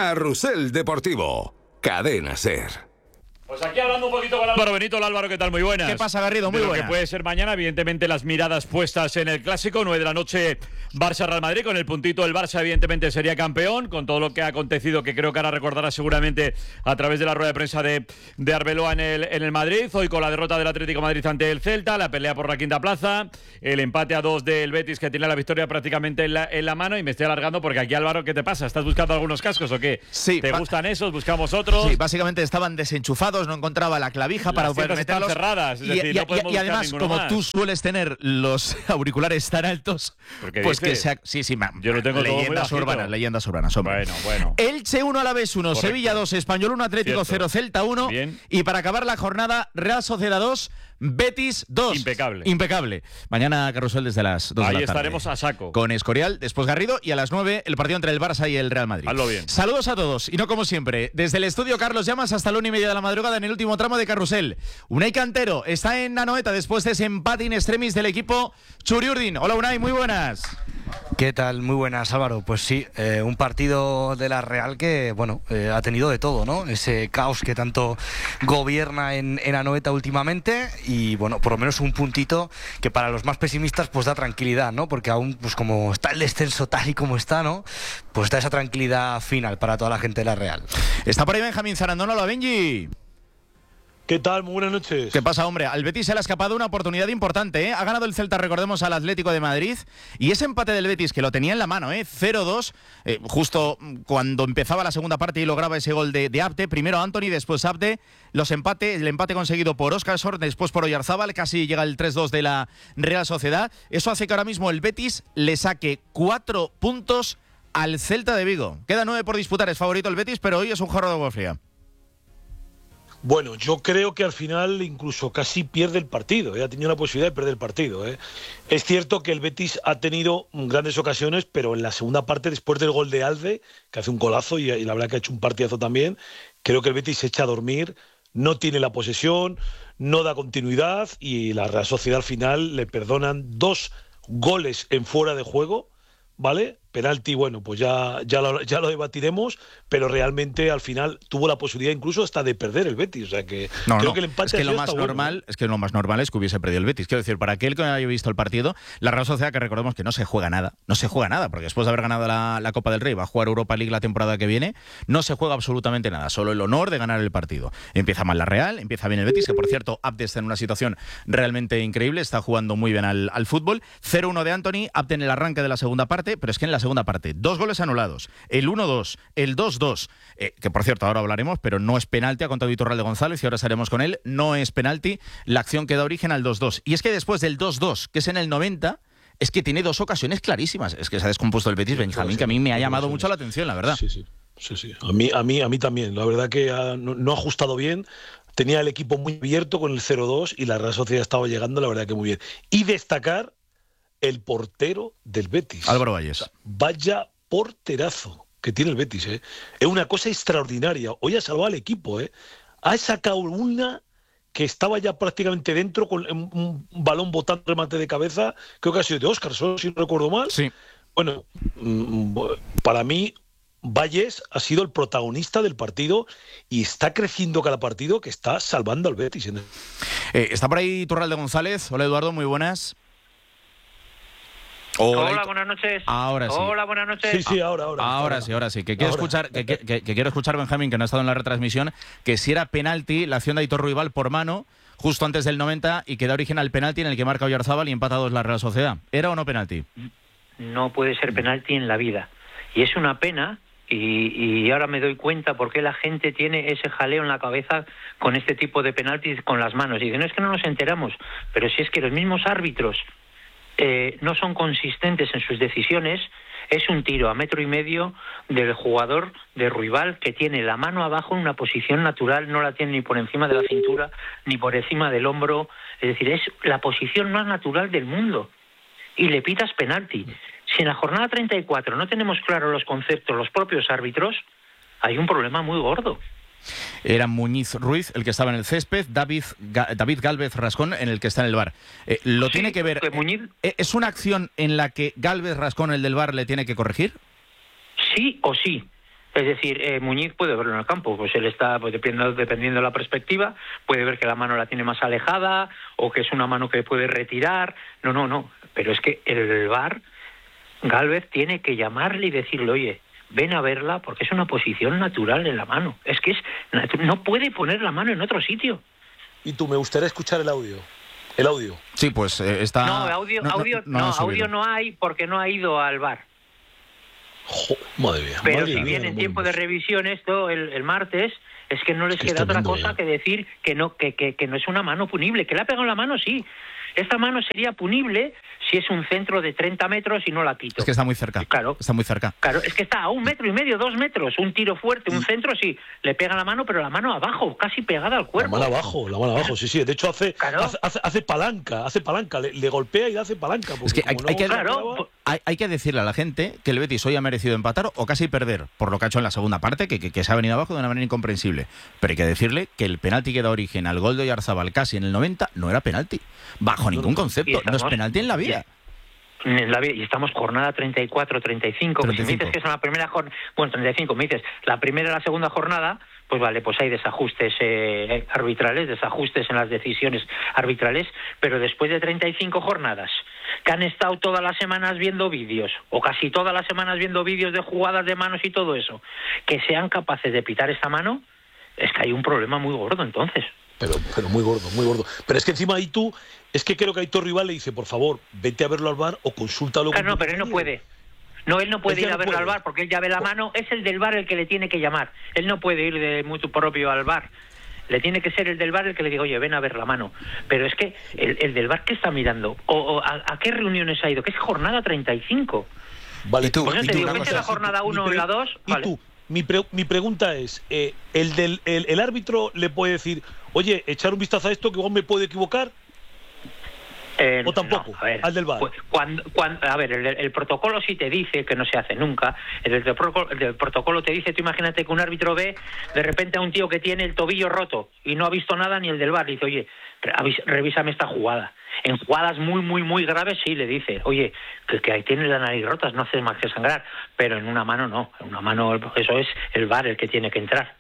Carrusel Deportivo. Cadena SER. Pues aquí hablando un poquito con Álvaro Benito. Hola, Álvaro, ¿qué tal? Muy buenas. ¿Qué pasa, Garrido? Muy de buenas. Lo que puede ser mañana, evidentemente, las miradas puestas en el Clásico, nueve de la noche, Barça-Real Madrid. Con el puntito del Barça, evidentemente, sería campeón, con todo lo que ha acontecido, que creo que ahora recordará seguramente a través de la rueda de prensa de, de Arbeloa en el, en el Madrid. Hoy con la derrota del Atlético de Madrid ante el Celta, la pelea por la quinta plaza, el empate a dos del Betis, que tiene la victoria prácticamente en la, en la mano. Y me estoy alargando porque aquí, Álvaro, ¿qué te pasa? ¿Estás buscando algunos cascos o qué? Sí. ¿Te gustan esos? ¿Buscamos otros? Sí, básicamente estaban desenchufados, no encontraba la clavija para Las poder tiendas están meterlos. cerradas, es y, decir, y- no podemos y además, buscar como ninguno tú más. sueles tener los auriculares tan altos, qué pues que dices? sea... Sí, sí, ma- Yo lo tengo todo muy leyendas bajito. urbanas, leyendas urbanas, hombre. Bueno, bueno. Elche uno, Alavés uno, Correcto. Sevilla dos, Español uno, Atlético Cierto. cero, Celta uno. Bien. Y para acabar la jornada, Real Sociedad dos, Betis dos. Impecable. Impecable. Mañana Carrusel desde las dos de Ahí la tarde. estaremos a saco. Con Escorial, después Garrido, y a las nueve el partido entre el Barça y el Real Madrid. Hazlo bien. Saludos a todos, y no como siempre, desde el estudio Carlos Llamas hasta la una y media de la madrugada en el último tramo de Carrusel. Unai Cantero está en Anoeta después de ese empate in extremis del equipo Churiurdin. Hola Unai, muy buenas. ¿Qué tal? Muy buenas, Álvaro. Pues sí, eh, un partido de la Real que, bueno, eh, ha tenido de todo, ¿no? Ese caos que tanto gobierna en, en Anoeta últimamente y, bueno, por lo menos un puntito que para los más pesimistas pues da tranquilidad, ¿no? Porque aún, pues como está el descenso tal y como está, ¿no? Pues da esa tranquilidad final para toda la gente de la Real. Está por ahí Benjamín Zarandona, hola Benji. ¿Qué tal? Muy buenas noches. ¿Qué pasa, hombre? Al Betis se le ha escapado una oportunidad importante, ¿eh? Ha ganado el Celta, recordemos, al Atlético de Madrid. Y ese empate del Betis, que lo tenía en la mano, ¿eh? cero dos, eh, justo cuando empezaba la segunda parte y lograba ese gol de, de Abde. Primero Anthony, después Abde. Los empate, el empate conseguido por Óscar Sor, después por Oyarzábal. Casi llega el tres dos de la Real Sociedad. Eso hace que ahora mismo el Betis le saque cuatro puntos al Celta de Vigo. Queda nueve por disputar, es favorito el Betis, pero hoy es un jarro de agua fría. Bueno, yo creo que al final incluso casi pierde el partido, ¿eh? Ha tenido la posibilidad de perder el partido, ¿eh? Es cierto que el Betis ha tenido grandes ocasiones, pero en la segunda parte, después del gol de Alde, que hace un golazo y, y la verdad que ha hecho un partidazo también, creo que el Betis se echa a dormir, no tiene la posesión, no da continuidad y la Real Sociedad al final le perdonan dos goles en fuera de juego, ¿vale? Penalti, bueno, pues ya, ya, lo, ya lo debatiremos, pero realmente al final tuvo la posibilidad incluso hasta de perder el Betis. O sea que No, creo no, que el empate es que ha lo sido más hasta bueno, normal, ¿eh? es que lo más normal es que hubiese perdido el Betis. Quiero decir, para aquel que no haya visto el partido, la Real Sociedad, que recordemos que no se juega nada, no se juega nada, porque después de haber ganado la, la Copa del Rey, va a jugar Europa League la temporada que viene, no se juega absolutamente nada, solo el honor de ganar el partido. Empieza mal la Real, empieza bien el Betis, que por cierto, Abde está en una situación realmente increíble, está jugando muy bien al, al fútbol. cero uno de Anthony, Abde en el arranque de la segunda parte, pero es que en la segunda parte, dos goles anulados, el uno dos, el dos dos, eh, que por cierto ahora hablaremos, pero no es penalti, ha contado Iturralde González y ahora estaremos con él, no es penalti, la acción que da origen al dos dos. Y es que después del dos dos, que es en el noventa, es que tiene dos ocasiones clarísimas. Es que se ha descompuesto el Betis, Benjamín, que a mí me ha llamado mucho la atención, la verdad. Sí, sí, sí, sí. A mí, a mí, a mí también. La verdad que ha- no, no ha ajustado bien. Tenía el equipo muy abierto con el cero dos y la Real Sociedad estaba llegando, la verdad que muy bien. Y destacar el portero del Betis. Álvaro Valles. Vaya porterazo que tiene el Betis, ¿eh? Es una cosa extraordinaria. Hoy ha salvado al equipo, ¿eh? Ha sacado una que estaba ya prácticamente dentro con un, un balón botando remate de cabeza, creo que ha sido de Óscar, si no recuerdo mal. Sí. Bueno, mm, para mí Valles ha sido el protagonista del partido y está creciendo cada partido que está salvando al Betis. ¿eh? Eh, está por ahí Iturralde González. Hola Eduardo, muy buenas. Hola, Hola, buenas noches. Ahora sí. Hola, buenas noches. Sí, sí, ahora, ahora. Ahora sí, ahora sí. Que quiero Ahora. escuchar, que, que- que- que quiero escuchar Benjamín, que no ha estado en la retransmisión, que si era penalti la acción de Aitor Ruibal por mano justo antes del noventa y que da origen al penalti en el que marca Oyarzábal y empata a dos la Real Sociedad. ¿Era o no penalti? No puede ser penalti en la vida. Y es una pena, y, y ahora me doy cuenta por qué la gente tiene ese jaleo en la cabeza con este tipo de penaltis con las manos. Y dicen, no es que no nos enteramos, pero si es que los mismos árbitros eh, no son consistentes en sus decisiones. Es un tiro a metro y medio del jugador de Ruibal, que tiene la mano abajo en una posición natural, no la tiene ni por encima de la cintura ni por encima del hombro. Es decir, es la posición más natural del mundo. Y le pitas penalti. Si en la jornada treinta y cuatro no tenemos claros los conceptos los propios árbitros, hay un problema muy gordo. Era Muñiz Ruiz el que estaba en el césped, David, Ga- David Gálvez Rascón en el que está en el V A R. Eh, ¿Lo Sí, tiene que ver? que Muñiz- eh, ¿Es una acción en la que Gálvez Rascón, el del V A R, le tiene que corregir? Sí o sí. Es decir, eh, Muñiz puede verlo en el campo, pues él está, pues dependiendo, dependiendo de la perspectiva, puede ver que la mano la tiene más alejada o que es una mano que puede retirar. No, no, no. Pero es que el V A R, Gálvez tiene que llamarle y decirle, oye, ven a verla porque es una posición natural en la mano. Es que es no puede poner la mano en otro sitio. Y tú, me gustaría escuchar el audio. El audio. Sí, pues eh, está... No, audio no, audio, no, no, no audio no hay porque no ha ido al V A R. Jo, madre mía, Pero madre si mía, viene en muy tiempo bien. de revisión esto el, el martes, es que no les Es que queda es otra tremendo, cosa eh. que decir que no que, que, que no es una mano punible. Que le ha pegado en la mano, sí. Esta mano sería punible si es un centro de treinta metros y no la quito. Es que está muy cerca. Claro. Está muy cerca. Claro, es que está a un metro y medio, dos metros. Un tiro fuerte, un centro, sí. Le pega la mano, pero la mano abajo, casi pegada al La cuerpo. mano abajo, la mano abajo, sí, sí. De hecho, hace, Claro. hace, hace, hace palanca, hace palanca. Le, le golpea y le hace palanca. Es que hay, como hay no que, se acaba- hay, hay que decirle a la gente que el Betis hoy ha merecido empatar o casi perder por lo que ha hecho en la segunda parte, que, que, que se ha venido abajo de una manera incomprensible. Pero hay que decirle que el penalti que da origen al gol de Oyarzabal casi en el noventa no era penalti. Bajo ningún concepto. No es estamos- penalti en la vida. En la vida, y estamos jornada treinta y cuatro, treinta y cinco. treinta y Si me cinco. dices que es la primera jornada, bueno, treinta y cinco, me dices la primera y la segunda jornada, pues vale, pues hay desajustes eh, arbitrales, desajustes en las decisiones arbitrales, pero después de treinta y cinco jornadas, que han estado todas las semanas viendo vídeos, o casi todas las semanas viendo vídeos de jugadas de manos y todo eso, que sean capaces de pitar esta mano, es que hay un problema muy gordo entonces. Pero, pero muy gordo, muy gordo. Pero es que encima ahí tú, es que creo que Aitor Rival le dice, por favor, vete a verlo al V A R o consúltalo. Claro, con no, tu pero él no compañero. puede. No, él no puede Él ya ir a no verlo puede. al V A R porque él ya ve la mano, es el del V A R el que le tiene que llamar. Él no puede ir de mutuo propio al V A R. Le tiene que ser el del V A R el que le diga, oye, ven a ver la mano. Pero es que el, el del V A R, ¿qué está mirando? ¿O, o a, a qué reuniones ha ido? Que es jornada treinta y cinco. Vale, ¿Y tú? Pues yo y te tú, digo, una vete cosa, a la jornada mi uno pre- y la dos, Y vale. tú, mi, pre- mi pregunta es, eh, ¿el, del, el, el árbitro le puede decir, oye, echar un vistazo a esto que igual me puedo equivocar? Eh, ¿O tampoco? no, a ver, al del V A R. pues, cuando, cuando, a ver, el, el protocolo sí te dice, que no se hace nunca, el, del protocolo- el del protocolo te dice, tú imagínate que un árbitro ve de repente a un tío que tiene el tobillo roto y no ha visto nada ni el del V A R, le dice, oye, re- avis- revísame esta jugada. En jugadas muy, muy, muy graves sí le dice, oye, que, que ahí tienes la nariz rota, no haces más que sangrar, pero en una mano no, en una mano eso es el V A R el que tiene que entrar.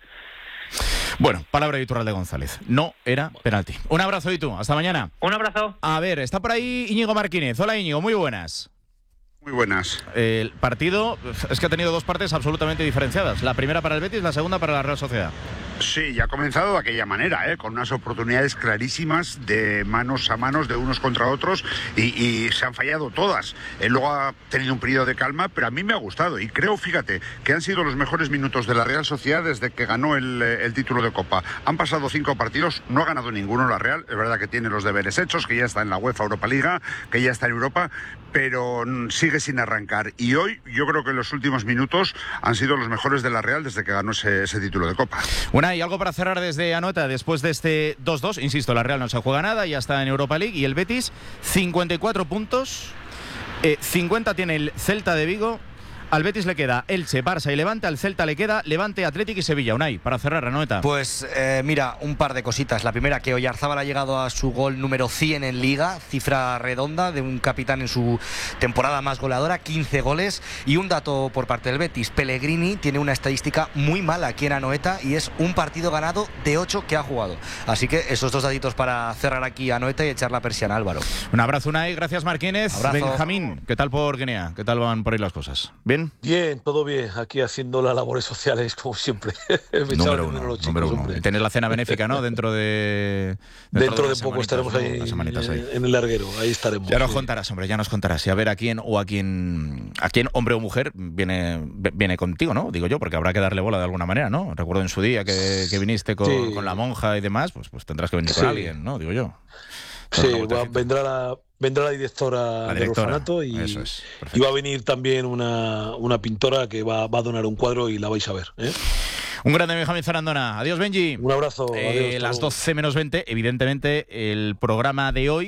Bueno, palabra editorial de González. No era penalti. Un abrazo y tú. Hasta mañana. Un abrazo. A ver, está por ahí Íñigo Martínez. Hola Íñigo, muy buenas. Muy buenas. El partido es que ha tenido dos partes absolutamente diferenciadas. La primera para el Betis, la segunda para la Real Sociedad. Sí, ya ha comenzado de aquella manera, ¿eh? Con unas oportunidades clarísimas de manos a manos, de unos contra otros, y, y se han fallado todas. Él luego ha tenido un periodo de calma, pero a mí me ha gustado. Y creo, fíjate, que han sido los mejores minutos de la Real Sociedad desde que ganó el, el título de Copa. Han pasado cinco partidos, no ha ganado ninguno la Real. Es verdad que tiene los deberes hechos, que ya está en la UEFA Europa Liga, que ya está en Europa, pero sigue sin arrancar. Y hoy yo creo que los últimos minutos han sido los mejores de la Real desde que ganó ese, ese título de Copa. Bueno, y algo para cerrar desde Anoeta después de este dos dos. Insisto, la Real no se juega nada, ya está en Europa League. Y el Betis, cincuenta y cuatro puntos. Eh, cincuenta tiene el Celta de Vigo. Al Betis le queda Elche, Barça y Levante. Al Celta le queda Levante, Atlético y Sevilla. Unai, para cerrar, Anoeta. Pues eh, mira, un par de cositas. La primera, que Oyarzabal ha llegado a su gol número cien en Liga, cifra redonda de un capitán en su temporada más goleadora, quince goles. Y un dato por parte del Betis, Pellegrini tiene una estadística muy mala aquí en Anoeta y es un partido ganado de ocho que ha jugado. Así que esos dos datitos para cerrar aquí Anoeta y echar la persiana, Álvaro. Un abrazo, Unai. Gracias, Martínez. Abrazo. Benjamín, ¿qué tal por Guinea? ¿Qué tal van por ahí las cosas? ¿Bien? Bien, todo bien. Aquí haciendo las labores sociales, como siempre. Me echaban Número de uno, menos los chicos, número uno. hombre. Y tener la cena benéfica, ¿no? Dentro de... Dentro de, unas poco semanitas, estaremos ¿no? ahí, Unas semanitas ahí. en el larguero. Ahí estaremos. Ya nos sí. contarás, hombre, ya nos contarás. Y a ver a quién o a quién, a quién, hombre o mujer, viene, viene contigo, ¿no? Digo yo, porque habrá que darle bola de alguna manera, ¿no? Recuerdo en su día que, que viniste con, Sí. con la monja y demás, pues, pues tendrás que venir con Sí. alguien, ¿no? Digo yo. Sí, va- vendrá la, vendrá la directora, La del directora, orfanato y, eso es, y va a venir también una, una pintora que va, va a donar un cuadro y la vais a ver, ¿eh? Un grande Benjamín Zarandona. Adiós, Benji. Un abrazo. Eh, adiós, hasta las luego. doce menos veinte, evidentemente, el programa de hoy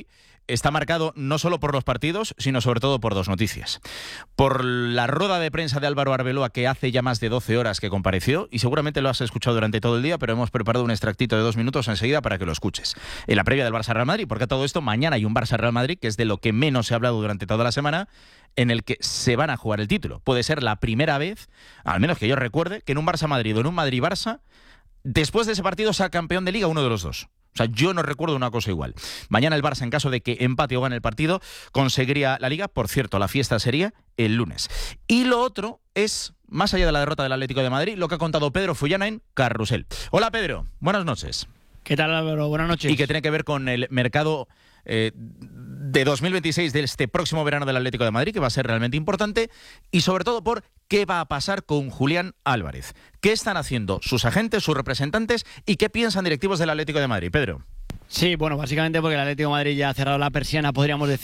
está marcado no solo por los partidos, sino sobre todo por dos noticias. Por la rueda de prensa de Álvaro Arbeloa, que hace ya más de doce horas que compareció, y seguramente lo has escuchado durante todo el día, pero hemos preparado un extractito de dos minutos enseguida para que lo escuches. En la previa del Barça-Real Madrid, porque a todo esto mañana hay un Barça-Real Madrid, que es de lo que menos se ha hablado durante toda la semana, en el que se van a jugar el título. Puede ser la primera vez, al menos que yo recuerde, que en un Barça-Madrid o en un Madrid-Barça, después de ese partido sea campeón de Liga uno de los dos. O sea, yo no recuerdo una cosa igual. Mañana el Barça, en caso de que empate o gane el partido, conseguiría la Liga. Por cierto, la fiesta sería el lunes. Y lo otro es, más allá de la derrota del Atlético de Madrid, lo que ha contado Pedro Fullana en Carrusel. Hola, Pedro. Buenas noches. ¿Qué tal, Álvaro? Buenas noches. Y que tiene que ver con el mercado eh, de dos mil veintiséis de este próximo verano del Atlético de Madrid, que va a ser realmente importante, y sobre todo por qué va a pasar con Julián Álvarez. ¿Qué están haciendo sus agentes, sus representantes, y qué piensan directivos del Atlético de Madrid? Pedro. Sí, bueno, básicamente porque el Atlético de Madrid ya ha cerrado la persiana, podríamos decir,